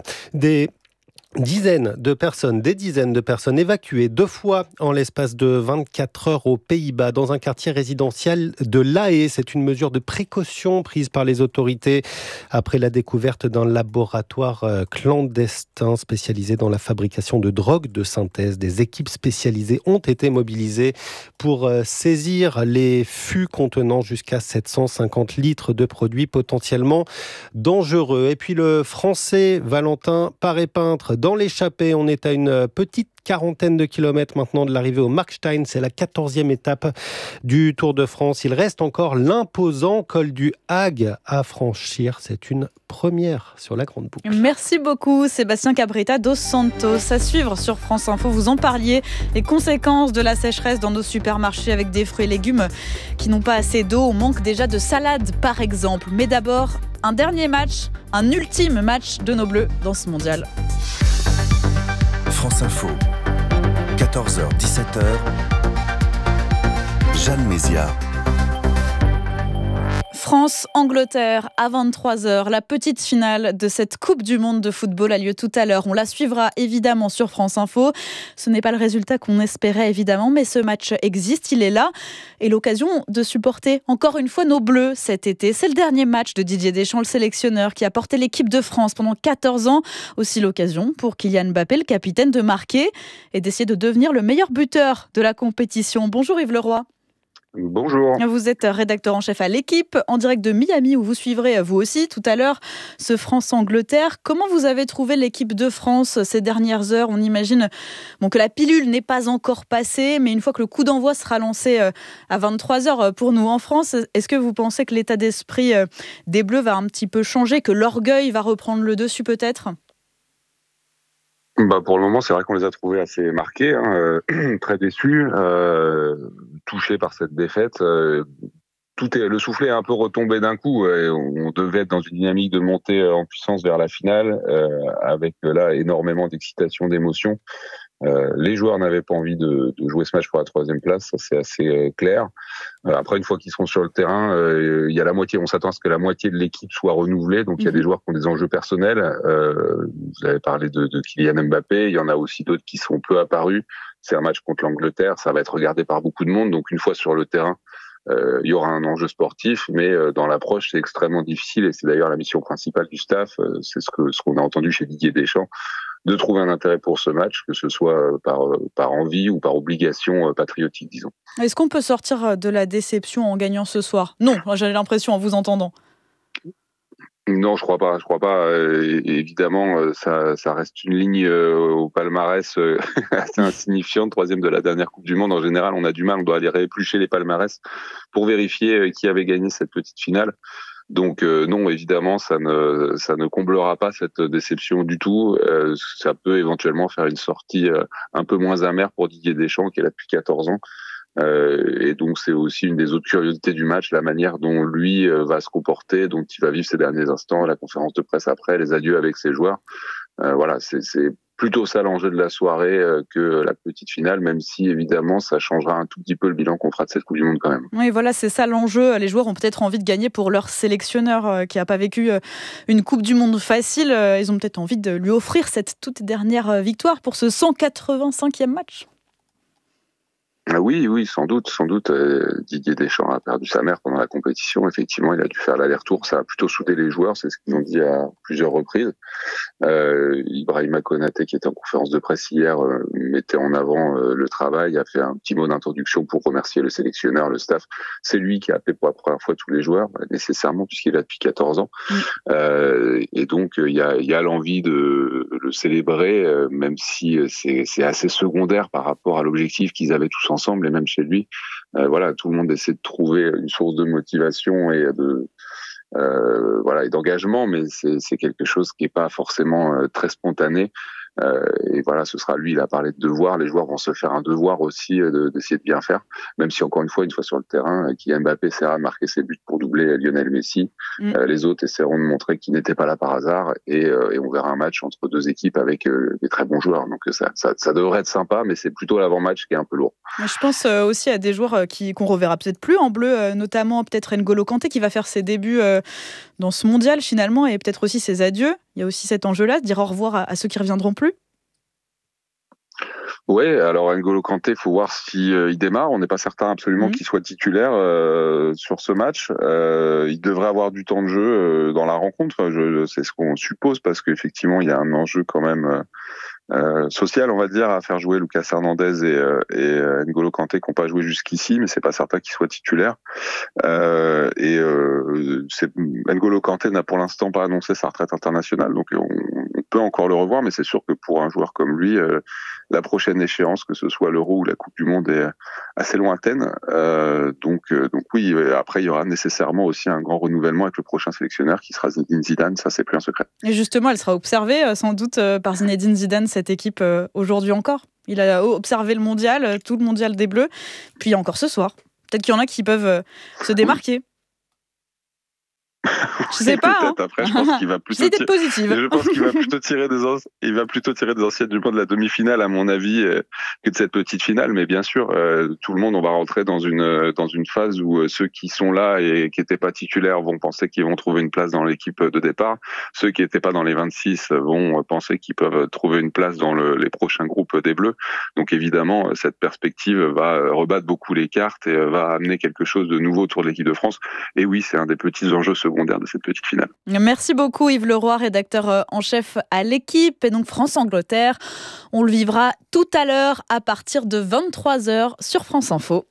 Des dizaines de personnes évacuées 2 fois en l'espace de 24 heures aux Pays-Bas dans un quartier résidentiel de La Haye. C'est une mesure de précaution prise par les autorités après la découverte d'un laboratoire clandestin spécialisé dans la fabrication de drogues de synthèse. Des équipes spécialisées ont été mobilisées pour saisir les fûts contenant jusqu'à 750 litres de produits potentiellement dangereux. Et puis le Français Valentin Paré-Peintre dans l'échappée, on est à une petite quarantaine de kilomètres maintenant de l'arrivée au Markstein. C'est la 14e étape du Tour de France. Il reste encore l'imposant col du Hague à franchir. C'est une première sur la grande boucle. Merci beaucoup Sébastien Cabrita dos Santos. À suivre sur France Info, vous en parliez, les conséquences de la sécheresse dans nos supermarchés avec des fruits et légumes qui n'ont pas assez d'eau. On manque déjà de salade par exemple. Mais d'abord, un dernier match, un ultime match de nos Bleus dans ce mondial. France Info, 14h, 17h, Jeanne Mézia. France-Angleterre à 23h. La petite finale de cette Coupe du Monde de football a lieu tout à l'heure. On la suivra évidemment sur France Info. Ce n'est pas le résultat qu'on espérait évidemment, mais ce match existe, il est là. Et l'occasion de supporter encore une fois nos Bleus cet été. C'est le dernier match de Didier Deschamps, le sélectionneur qui a porté l'équipe de France pendant 14 ans. Aussi l'occasion pour Kylian Mbappé, le capitaine, de marquer et d'essayer de devenir le meilleur buteur de la compétition. Bonjour Yves Leroy. Bonjour. Vous êtes rédacteur en chef à l'Équipe, en direct de Miami, où vous suivrez, vous aussi, tout à l'heure, ce France-Angleterre. Comment vous avez trouvé l'équipe de France ces dernières heures ? On imagine que la pilule n'est pas encore passée, mais une fois que le coup d'envoi sera lancé à 23h pour nous en France, est-ce que vous pensez que l'état d'esprit des Bleus va un petit peu changer, que l'orgueil va reprendre le dessus peut-être ? Pour le moment, c'est vrai qu'on les a trouvés assez marqués, très déçus, touchés par cette défaite. Le soufflet est un peu retombé d'un coup. On devait être dans une dynamique de montée en puissance vers la finale, avec là énormément d'excitation, d'émotion. Les joueurs n'avaient pas envie de jouer ce match pour la 3e place, ça c'est assez clair. Après, une fois qu'ils seront sur le terrain, il y a la moitié. On s'attend à ce que la moitié de l'équipe soit renouvelée. Donc il y a des joueurs qui ont des enjeux personnels. Vous avez parlé de Kylian Mbappé. Il y en a aussi d'autres qui sont peu apparus. C'est un match contre l'Angleterre. Ça va être regardé par beaucoup de monde. Donc une fois sur le terrain, il y aura un enjeu sportif, mais dans l'approche, c'est extrêmement difficile. Et c'est d'ailleurs la mission principale du staff. C'est ce qu'on a entendu chez Didier Deschamps, de trouver un intérêt pour ce match, que ce soit par envie ou par obligation patriotique, disons. Est-ce qu'on peut sortir de la déception en gagnant ce soir ? Non, j'ai l'impression en vous entendant. Non, je crois pas. Évidemment, ça reste une ligne au palmarès assez insignifiante, 3e de la dernière Coupe du Monde. En général, on a du mal, on doit aller rééplucher les palmarès pour vérifier qui avait gagné cette petite finale. Donc non, évidemment, ça ne comblera pas cette déception du tout. Ça peut éventuellement faire une sortie un peu moins amère pour Didier Deschamps, qui est là depuis 14 ans. Et donc c'est aussi une des autres curiosités du match, la manière dont lui va se comporter, dont il va vivre ces derniers instants, la conférence de presse après, les adieux avec ses joueurs. Voilà, c'est plutôt ça l'enjeu de la soirée que la petite finale, même si évidemment ça changera un tout petit peu le bilan qu'on fera de cette Coupe du Monde quand même. Oui, voilà, c'est ça l'enjeu. Les joueurs ont peut-être envie de gagner pour leur sélectionneur qui n'a pas vécu une Coupe du Monde facile. Ils ont peut-être envie de lui offrir cette toute dernière victoire pour ce 185e match. Oui, sans doute. Didier Deschamps a perdu sa mère pendant la compétition. Effectivement, il a dû faire l'aller-retour. Ça a plutôt soudé les joueurs, c'est ce qu'ils ont dit à plusieurs reprises. Ibrahima Konaté, qui était en conférence de presse hier, mettait en avant le travail, a fait un petit mot d'introduction pour remercier le sélectionneur, le staff. C'est lui qui a appelé pour la première fois tous les joueurs, nécessairement, puisqu'il est là depuis 14 ans. Et donc, il y a l'envie de le célébrer, même si c'est assez secondaire par rapport à l'objectif qu'ils avaient tous ensemble, et même chez lui. Voilà, tout le monde essaie de trouver une source de motivation et et d'engagement, mais c'est quelque chose qui est pas forcément très spontané. Et voilà, ce sera lui, il a parlé de devoir. Les joueurs vont se faire un devoir aussi d'essayer de bien faire, même si encore une fois sur le terrain, Kylian Mbappé essaiera de marquer ses buts pour doubler Lionel Messi. Les autres essaieront de montrer qu'ils n'étaient pas là par hasard, et on verra un match entre deux équipes avec des très bons joueurs. Donc ça devrait être sympa, mais c'est plutôt l'avant-match qui est un peu lourd. Je pense aussi à des joueurs qu'on reverra peut-être plus en bleu, notamment peut-être N'Golo Kanté qui va faire ses débuts dans ce mondial finalement, et peut-être aussi ses adieux. Il y a aussi cet enjeu-là, de dire au revoir à ceux qui ne reviendront plus. Ouais, alors N'Golo Kanté, faut voir si il démarre. On n'est pas certain absolument qu'il soit titulaire sur ce match. Il devrait avoir du temps de jeu dans la rencontre. C'est ce qu'on suppose parce qu'effectivement il y a un enjeu quand même social, on va dire, à faire jouer Lucas Hernandez et N'Golo Kanté qui n'ont pas joué jusqu'ici, mais c'est pas certain qu'il soit titulaire. N'Golo Kanté n'a pour l'instant pas annoncé sa retraite internationale, donc on peut encore le revoir, mais c'est sûr que pour un joueur comme lui, la prochaine échéance, que ce soit l'Euro ou la Coupe du Monde, est assez lointaine. Donc oui, après il y aura nécessairement aussi un grand renouvellement avec le prochain sélectionneur qui sera Zinedine Zidane, ça c'est plus un secret. Et justement, elle sera observée sans doute par Zinedine Zidane, cette équipe, aujourd'hui encore. Il a observé le mondial, tout le mondial des Bleus, puis encore ce soir. Peut-être qu'il y en a qui peuvent se démarquer. Je sais pas. Hein. Après, je pense qu'il va plutôt Je pense qu'il va plutôt tirer des anciennes du point de la demi-finale, à mon avis, que de cette petite finale. Mais bien sûr, tout le monde, on va rentrer dans une phase où ceux qui sont là et qui n'étaient pas titulaires vont penser qu'ils vont trouver une place dans l'équipe de départ. Ceux qui n'étaient pas dans les 26 vont penser qu'ils peuvent trouver une place dans les prochains groupes des Bleus. Donc évidemment, cette perspective va rebattre beaucoup les cartes et va amener quelque chose de nouveau autour de l'équipe de France. Et oui, c'est un des petits enjeux secondaires de cette petite finale. Merci beaucoup Yves Leroy, rédacteur en chef à l'équipe. Et donc France-Angleterre, on le vivra tout à l'heure à partir de 23h sur France Info.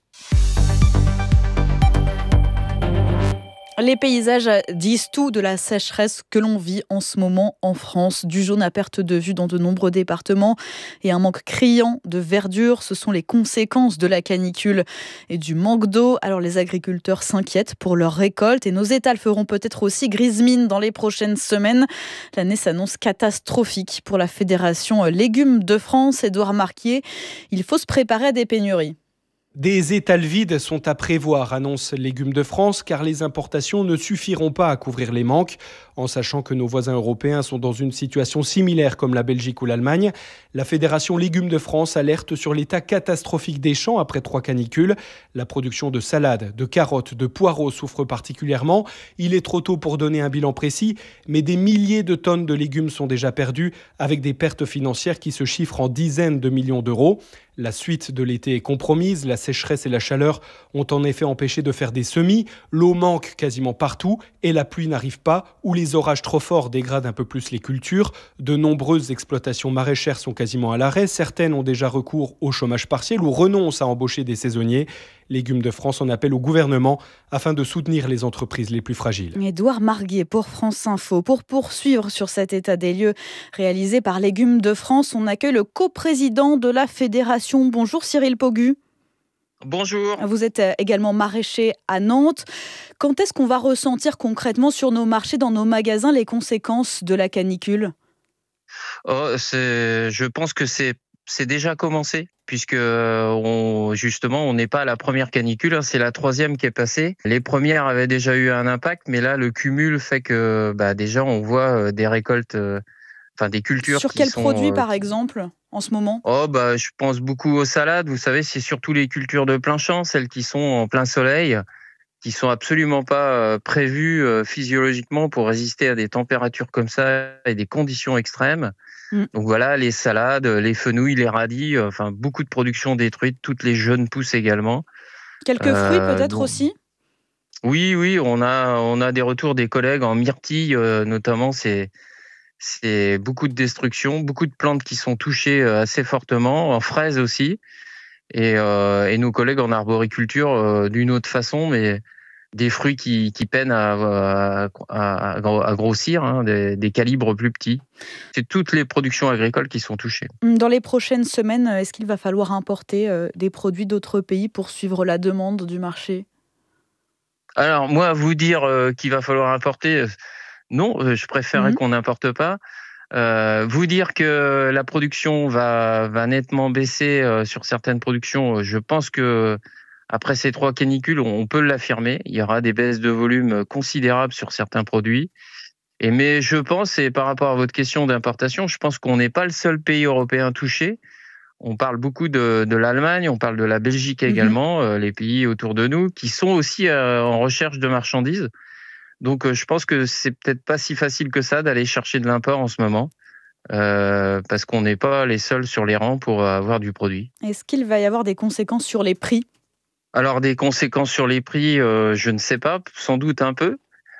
Les paysages disent tout de la sécheresse que l'on vit en ce moment en France. Du jaune à perte de vue dans de nombreux départements et un manque criant de verdure. Ce sont les conséquences de la canicule et du manque d'eau. Alors les agriculteurs s'inquiètent pour leur récolte et nos étals feront peut-être aussi grise mine dans les prochaines semaines. L'année s'annonce catastrophique pour la Fédération Légumes de France. Édouard Marquier, il faut se préparer à des pénuries. Des étals vides sont à prévoir, annonce Légumes de France, car les importations ne suffiront pas à couvrir les manques. En sachant que nos voisins européens sont dans une situation similaire comme la Belgique ou l'Allemagne, la Fédération Légumes de France alerte sur l'état catastrophique des champs après 3 canicules. La production de salades, de carottes, de poireaux souffre particulièrement. Il est trop tôt pour donner un bilan précis, mais des milliers de tonnes de légumes sont déjà perdues, avec des pertes financières qui se chiffrent en dizaines de millions d'euros. La suite de l'été est compromise, la sécheresse et la chaleur ont en effet empêché de faire des semis, l'eau manque quasiment partout et la pluie n'arrive pas, ou les orages trop forts dégradent un peu plus les cultures. De nombreuses exploitations maraîchères sont quasiment à l'arrêt, certaines ont déjà recours au chômage partiel ou renoncent à embaucher des saisonniers. Légumes de France en appelle au gouvernement afin de soutenir les entreprises les plus fragiles. Édouard Marguet pour France Info. Pour poursuivre sur cet état des lieux réalisé par Légumes de France, on accueille le coprésident de la fédération. Bonjour Cyril Pogu. Bonjour. Vous êtes également maraîcher à Nantes. Quand est-ce qu'on va ressentir concrètement sur nos marchés, dans nos magasins, les conséquences de la canicule ? Je pense que c'est déjà commencé, puisque justement, on n'est pas à la première canicule, c'est la 3e qui est passée. Les premières avaient déjà eu un impact, mais là, le cumul fait que déjà, on voit des récoltes, des cultures. Sur quels produits, par exemple, en ce moment ? Je pense beaucoup aux salades. Vous savez, c'est surtout les cultures de plein champ, celles qui sont en plein soleil, qui sont absolument pas prévues physiologiquement pour résister à des températures comme ça et des conditions extrêmes. Donc voilà, les salades, les fenouils, les radis, beaucoup de production détruite, toutes les jeunes pousses également. Quelques fruits peut-être aussi ? Oui, on a des retours des collègues en myrtille, notamment, c'est beaucoup de destruction, beaucoup de plantes qui sont touchées assez fortement, en fraises aussi, et nos collègues en arboriculture d'une autre façon, mais des fruits qui peinent à grossir, des calibres plus petits. C'est toutes les productions agricoles qui sont touchées. Dans les prochaines semaines, est-ce qu'il va falloir importer des produits d'autres pays pour suivre la demande du marché ? Alors, moi, vous dire qu'il va falloir importer, non, je préférerais qu'on n'importe pas. Vous dire que la production va nettement baisser sur certaines productions, je pense que après ces 3 canicules, on peut l'affirmer. Il y aura des baisses de volume considérables sur certains produits. Mais je pense, et par rapport à votre question d'importation, je pense qu'on n'est pas le seul pays européen touché. On parle beaucoup de l'Allemagne, on parle de la Belgique également, les pays autour de nous, qui sont aussi en recherche de marchandises. Donc je pense que c'est peut-être pas si facile que ça d'aller chercher de l'import en ce moment. Parce qu'on n'est pas les seuls sur les rangs pour avoir du produit. Est-ce qu'il va y avoir des conséquences sur les prix ? Alors des conséquences sur les prix, je ne sais pas, sans doute un peu.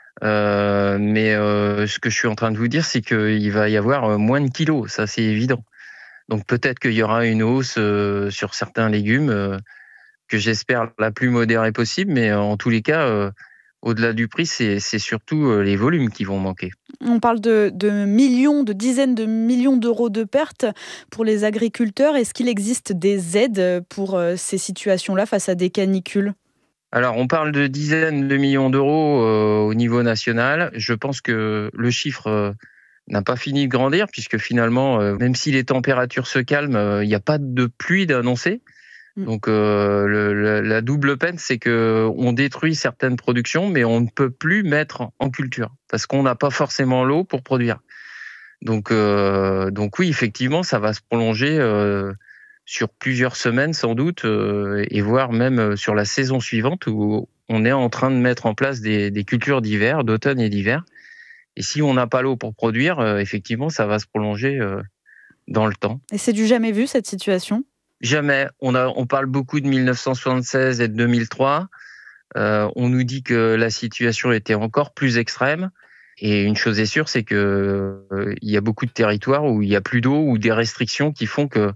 Mais ce que je suis en train de vous dire, c'est qu'il va y avoir moins de kilos, ça c'est évident. Donc peut-être qu'il y aura une hausse sur certains légumes que j'espère la plus modérée possible, mais en tous les cas, au-delà du prix, c'est surtout les volumes qui vont manquer. On parle de millions, de dizaines de millions d'euros de pertes pour les agriculteurs. Est-ce qu'il existe des aides pour ces situations-là face à des canicules ? Alors, on parle de dizaines de millions d'euros au niveau national. Je pense que le chiffre n'a pas fini de grandir, puisque finalement, même si les températures se calment, il n'y a pas de pluie d'annoncer. Donc la double peine, c'est que on détruit certaines productions, mais on ne peut plus mettre en culture parce qu'on n'a pas forcément l'eau pour produire. Donc oui, effectivement, ça va se prolonger sur plusieurs semaines sans doute, et voire même sur la saison suivante où on est en train de mettre en place des cultures d'hiver, d'automne et d'hiver. Et si on n'a pas l'eau pour produire, effectivement, ça va se prolonger dans le temps. Et c'est du jamais vu cette situation ? Jamais. On parle beaucoup de 1976 et de 2003. On nous dit que la situation était encore plus extrême. Et une chose est sûre, c'est que il y a beaucoup de territoires où il y a plus d'eau ou des restrictions qui font que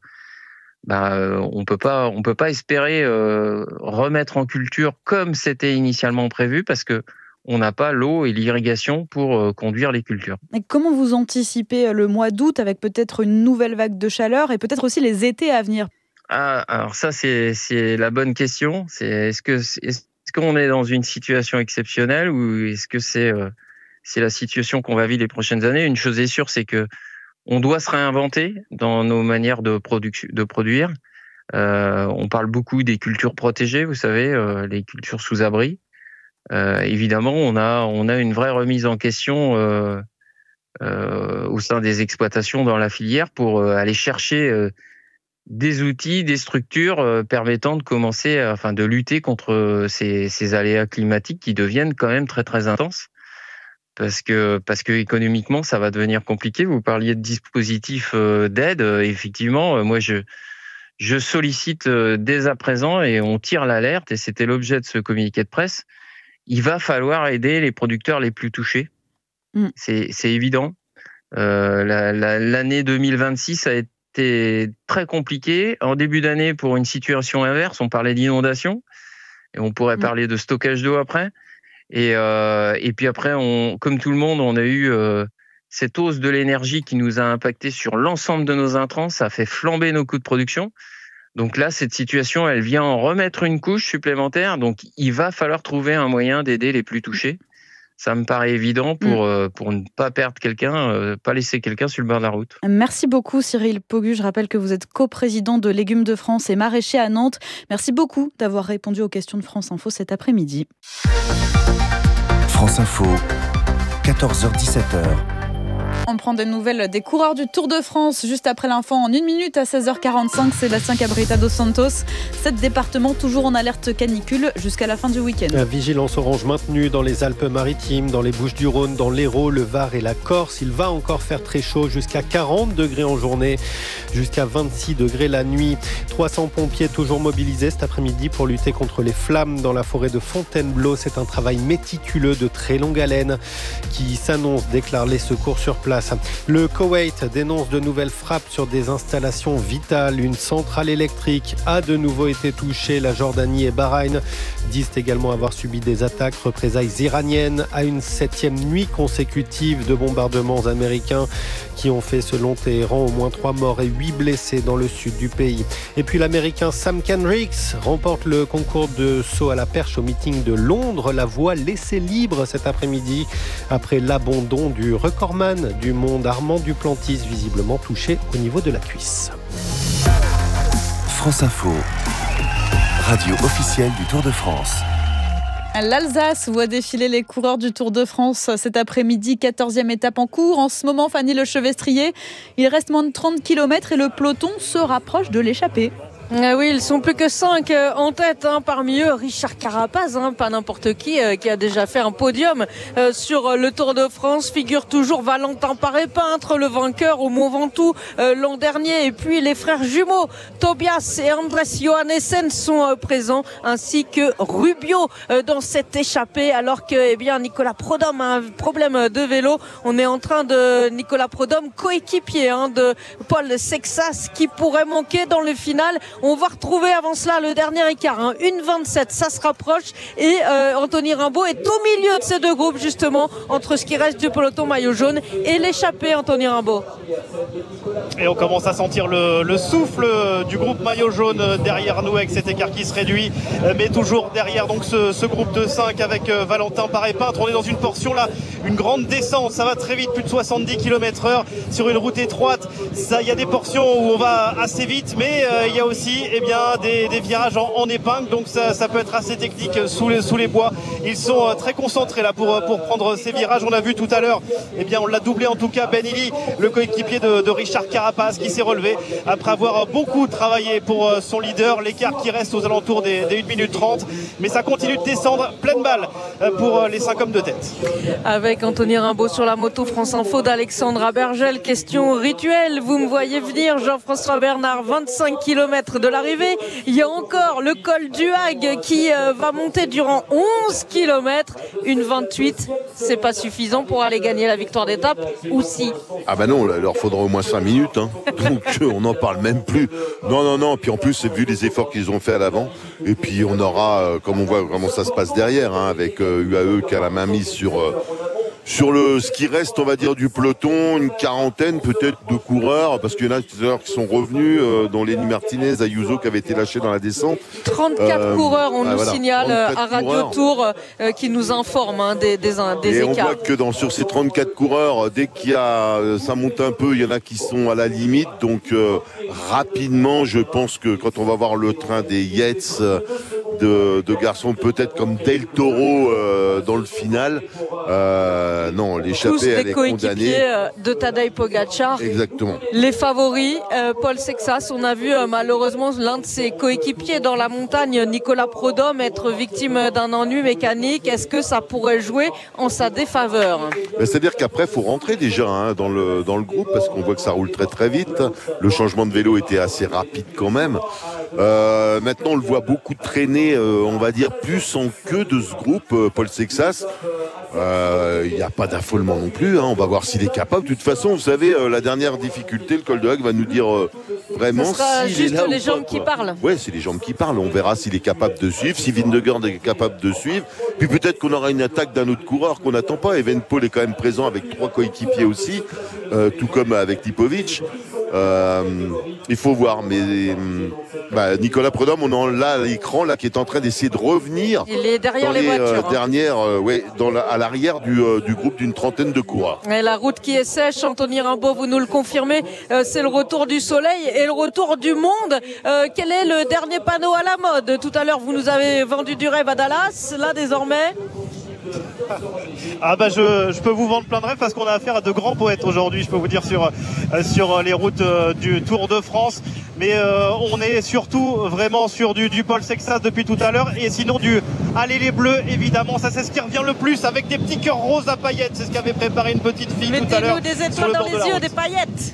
on peut pas espérer remettre en culture comme c'était initialement prévu parce que on n'a pas l'eau et l'irrigation pour conduire les cultures. Et comment vous anticipez le mois d'août avec peut-être une nouvelle vague de chaleur et peut-être aussi les étés à venir ? Ah, alors ça, c'est la bonne question. Est-ce qu'on est dans une situation exceptionnelle ou est-ce que c'est la situation qu'on va vivre les prochaines années ? Une chose est sûre, c'est que on doit se réinventer dans nos manières de produire. On parle beaucoup des cultures protégées, vous savez, les cultures sous abri. Évidemment, on a une vraie remise en question au sein des exploitations dans la filière pour aller chercher des outils, des structures permettant de commencer, de lutter contre ces aléas climatiques qui deviennent quand même très très intenses. Parce que économiquement, ça va devenir compliqué. Vous parliez de dispositifs d'aide. Effectivement, moi, je sollicite dès à présent et on tire l'alerte. Et c'était l'objet de ce communiqué de presse. Il va falloir aider les producteurs les plus touchés. C'est évident. L'année 2026 a été très compliquée. En début d'année, pour une situation inverse, on parlait d'inondation. Et on pourrait parler de stockage d'eau après. Et puis après, comme tout le monde, on a eu cette hausse de l'énergie qui nous a impacté sur l'ensemble de nos intrants. Ça a fait flamber nos coûts de production. Donc là, cette situation, elle vient en remettre une couche supplémentaire. Donc, il va falloir trouver un moyen d'aider les plus touchés. Ça me paraît évident pour ne pas perdre quelqu'un, pas laisser quelqu'un sur le bord de la route. Merci beaucoup Cyril Pogu. Je rappelle que vous êtes coprésident de Légumes de France et maraîcher à Nantes. Merci beaucoup d'avoir répondu aux questions de France Info cet après-midi. France Info, 14h-17h. On prend des nouvelles des coureurs du Tour de France juste après l'info en 1 minute à 16h45. Sébastien Cabrita dos Santos. 7 départements toujours en alerte canicule jusqu'à la fin du week-end. La vigilance orange maintenue dans les Alpes-Maritimes, dans les Bouches-du-Rhône, dans l'Hérault, le Var et la Corse. Il va encore faire très chaud, jusqu'à 40 degrés en journée, jusqu'à 26 degrés la nuit. 300 pompiers toujours mobilisés cet après-midi pour lutter contre les flammes dans la forêt de Fontainebleau. C'est un travail méticuleux de très longue haleine qui s'annonce, déclarent les secours sur place. Le Koweït dénonce de nouvelles frappes sur des installations vitales. Une centrale électrique a de nouveau été touchée. La Jordanie et Bahreïn disent également avoir subi des attaques, représailles iraniennes à une 7e nuit consécutive de bombardements américains qui ont fait, selon Téhéran, au moins 3 morts et 8 blessés dans le sud du pays. Et puis l'Américain Sam Kendricks remporte le concours de saut à la perche au meeting de Londres. La voie laissée libre cet après-midi après l'abandon du recordman du monde Armand Duplantis, visiblement touché au niveau de la cuisse. France Info, radio officielle du Tour de France. L'Alsace voit défiler les coureurs du Tour de France cet après-midi, 14e étape en cours. En ce moment, Fanny Lechevestrier, il reste moins de 30 km et le peloton se rapproche de l'échappée. Oui, ils sont plus que 5 en tête. Parmi eux, Richard Carapaz, pas n'importe qui a déjà fait un podium sur le Tour de France. Figure toujours Valentin Paré-Peintre, le vainqueur au Mont Ventoux l'an dernier. Et puis les frères jumeaux, Tobias et Andrés Johannessen sont présents, ainsi que Rubio dans cette échappée. Alors que Nicolas Prodhomme a un problème de vélo. On est en train de Nicolas Prodhomme, coéquipier de Paul Sexas, qui pourrait manquer dans le final. On va retrouver avant cela le dernier écart, 1,27, ça se rapproche, et Anthony Rimbaud est au milieu de ces deux groupes justement, entre ce qui reste du peloton maillot jaune et l'échappée Anthony Rimbaud. Et on commence à sentir le souffle du groupe maillot jaune derrière nous, avec cet écart qui se réduit, mais toujours derrière donc ce groupe de 5 avec Valentin Paré-Peintre. On est dans une portion là, une grande descente, ça va très vite, plus de 70 km/h sur une route étroite. Il y a des portions où on va assez vite, mais il y a aussi des virages en épingle, donc ça peut être assez technique sous les bois. Ils sont très concentrés là pour prendre ces virages. On a vu tout à l'heure, on l'a doublé en tout cas, Ben Illy, le coéquipier de Richard Carapaz, qui s'est relevé après avoir beaucoup travaillé pour son leader. L'écart qui reste aux alentours des 1 minute 30, mais ça continue de descendre, pleine balle pour les 5 hommes de tête. Avec Anthony Rimbaud sur la moto, France Info d'Alexandre Abergel. Question rituelle, vous me voyez venir, Jean-François Bernard, 25 km de l'arrivée. Il y a encore le col du Hague qui va monter durant 11 km. Une 28, c'est pas suffisant pour aller gagner la victoire d'étape, ou si? Ah bah non, il leur faudra au moins 5 minutes, donc on n'en parle même plus. Non, puis en plus, c'est vu les efforts qu'ils ont fait à l'avant, et puis on aura, comme on voit comment ça se passe derrière, avec UAE qui a la main mise sur ce qui reste, on va dire, du peloton, une quarantaine peut-être de coureurs, parce qu'il y en a qui sont revenus, dont Lenny Martinez, Ayuso qui avait été lâché dans la descente. 34 coureurs, on nous signale à Radio Tour, qui nous informe des et écarts. On voit que sur ces 34 coureurs, dès ça monte un peu, il y en a qui sont à la limite, donc rapidement, je pense que quand on va voir le train des Yates, de garçons peut-être comme Del Toro dans le final, non, l'échappée elle est condamnée. Tous des coéquipiers de Tadej Pogačar. Exactement. Les favoris, Paul Sexas, on a vu malheureusement l'un de ses coéquipiers dans la montagne, Nicolas Prodhomme, être victime d'un ennui mécanique. Est-ce que ça pourrait jouer en sa défaveur? C'est-à-dire qu'après, il faut rentrer déjà dans le groupe, parce qu'on voit que ça roule très très vite. Le changement de vélo était assez rapide quand même. Maintenant, on le voit beaucoup traîner, on va dire, plus en queue de ce groupe, Paul Sexas. Il n'y a pas d'affolement non plus, on va voir s'il est capable. De toute façon, vous savez, la dernière difficulté, le col de Hague va nous dire vraiment s'il est là les ou jambes pas, qui parlent. Ouais, c'est les jambes qui parlent. On verra s'il est capable de suivre, si Vingegaard est capable de suivre. Puis peut-être qu'on aura une attaque d'un autre coureur qu'on n'attend pas. Evenepoel est quand même présent avec 3 coéquipiers aussi, tout comme avec Lipovic. Il faut voir, mais Nicolas Prodhomme, on a là l'écran là qui est en train d'essayer de revenir. Il est derrière les voitures. Dernières, à l'arrière du groupe d'une trentaine de coureurs. Et la route qui est sèche, Anthony Rimbaud, vous nous le confirmez, c'est le retour du soleil et le retour du monde. Quel est le dernier panneau à la mode? Tout à l'heure, vous nous avez vendu du rêve à Dallas. Là, désormais, je peux vous vendre plein de rêves, parce qu'on a affaire à de grands poètes aujourd'hui, je peux vous dire, sur les routes du Tour de France. Mais on est surtout vraiment sur du Paul Sexas depuis tout à l'heure, et sinon du Allez les Bleus, évidemment. Ça, c'est ce qui revient le plus, avec des petits cœurs roses à paillettes. C'est ce qu'avait préparé une petite fille tout à l'heure. Mettez-nous des étoiles dans les yeux, des paillettes.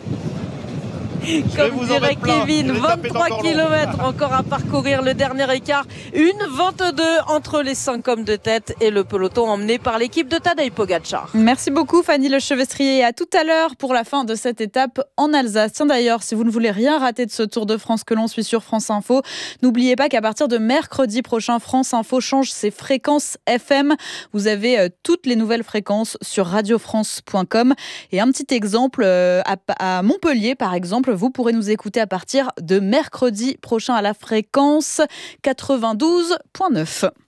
Comme dirait Kevin, 23 km encore à parcourir, le dernier écart, 1,22 entre les 5 hommes de tête et le peloton emmené par l'équipe de Tadej Pogačar. Merci beaucoup Fanny Lechevestrier, et à tout à l'heure pour la fin de cette étape en Alsace. Tiens d'ailleurs, si vous ne voulez rien rater de ce Tour de France que l'on suit sur France Info, n'oubliez pas qu'à partir de mercredi prochain, France Info change ses fréquences FM. Vous avez toutes les nouvelles fréquences sur radiofrance.com, et un petit exemple, à Montpellier par exemple, vous pourrez nous écouter à partir de mercredi prochain à la fréquence 92.9.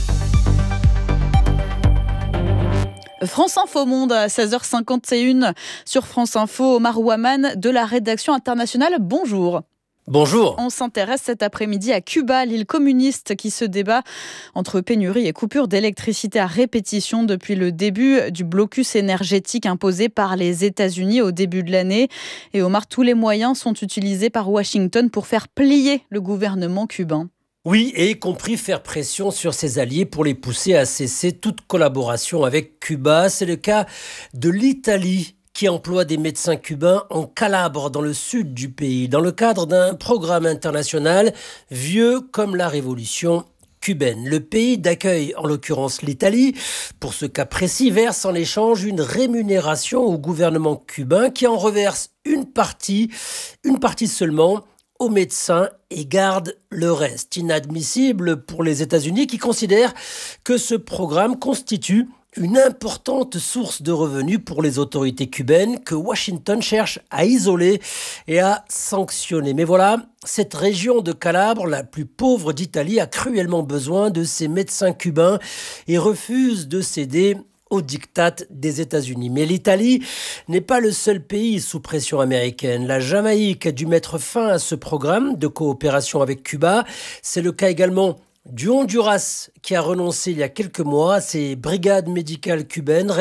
France Info Monde à 16h51 sur France Info. Omar Ouaman de la rédaction internationale, bonjour. Bonjour. On s'intéresse cet après-midi à Cuba, l'île communiste qui se débat entre pénurie et coupure d'électricité à répétition depuis le début du blocus énergétique imposé par les États-Unis au début de l'année. Et Omar, tous les moyens sont utilisés par Washington pour faire plier le gouvernement cubain. Oui, et y compris faire pression sur ses alliés pour les pousser à cesser toute collaboration avec Cuba. C'est le cas de l'Italie, qui emploie des médecins cubains en Calabre, dans le sud du pays, dans le cadre d'un programme international vieux comme la révolution cubaine. Le pays d'accueil, en l'occurrence l'Italie, pour ce cas précis, verse en échange une rémunération au gouvernement cubain qui en reverse une partie seulement aux médecins et garde le reste. Inadmissible pour les États-Unis qui considèrent que ce programme constitue une importante source de revenus pour les autorités cubaines que Washington cherche à isoler et à sanctionner. Mais voilà, cette région de Calabre, la plus pauvre d'Italie, a cruellement besoin de ces médecins cubains et refuse de céder au diktat des États-Unis. Mais l'Italie n'est pas le seul pays sous pression américaine. La Jamaïque a dû mettre fin à ce programme de coopération avec Cuba. C'est le cas également du Honduras, qui a renoncé il y a quelques mois à ses brigades médicales cubaines.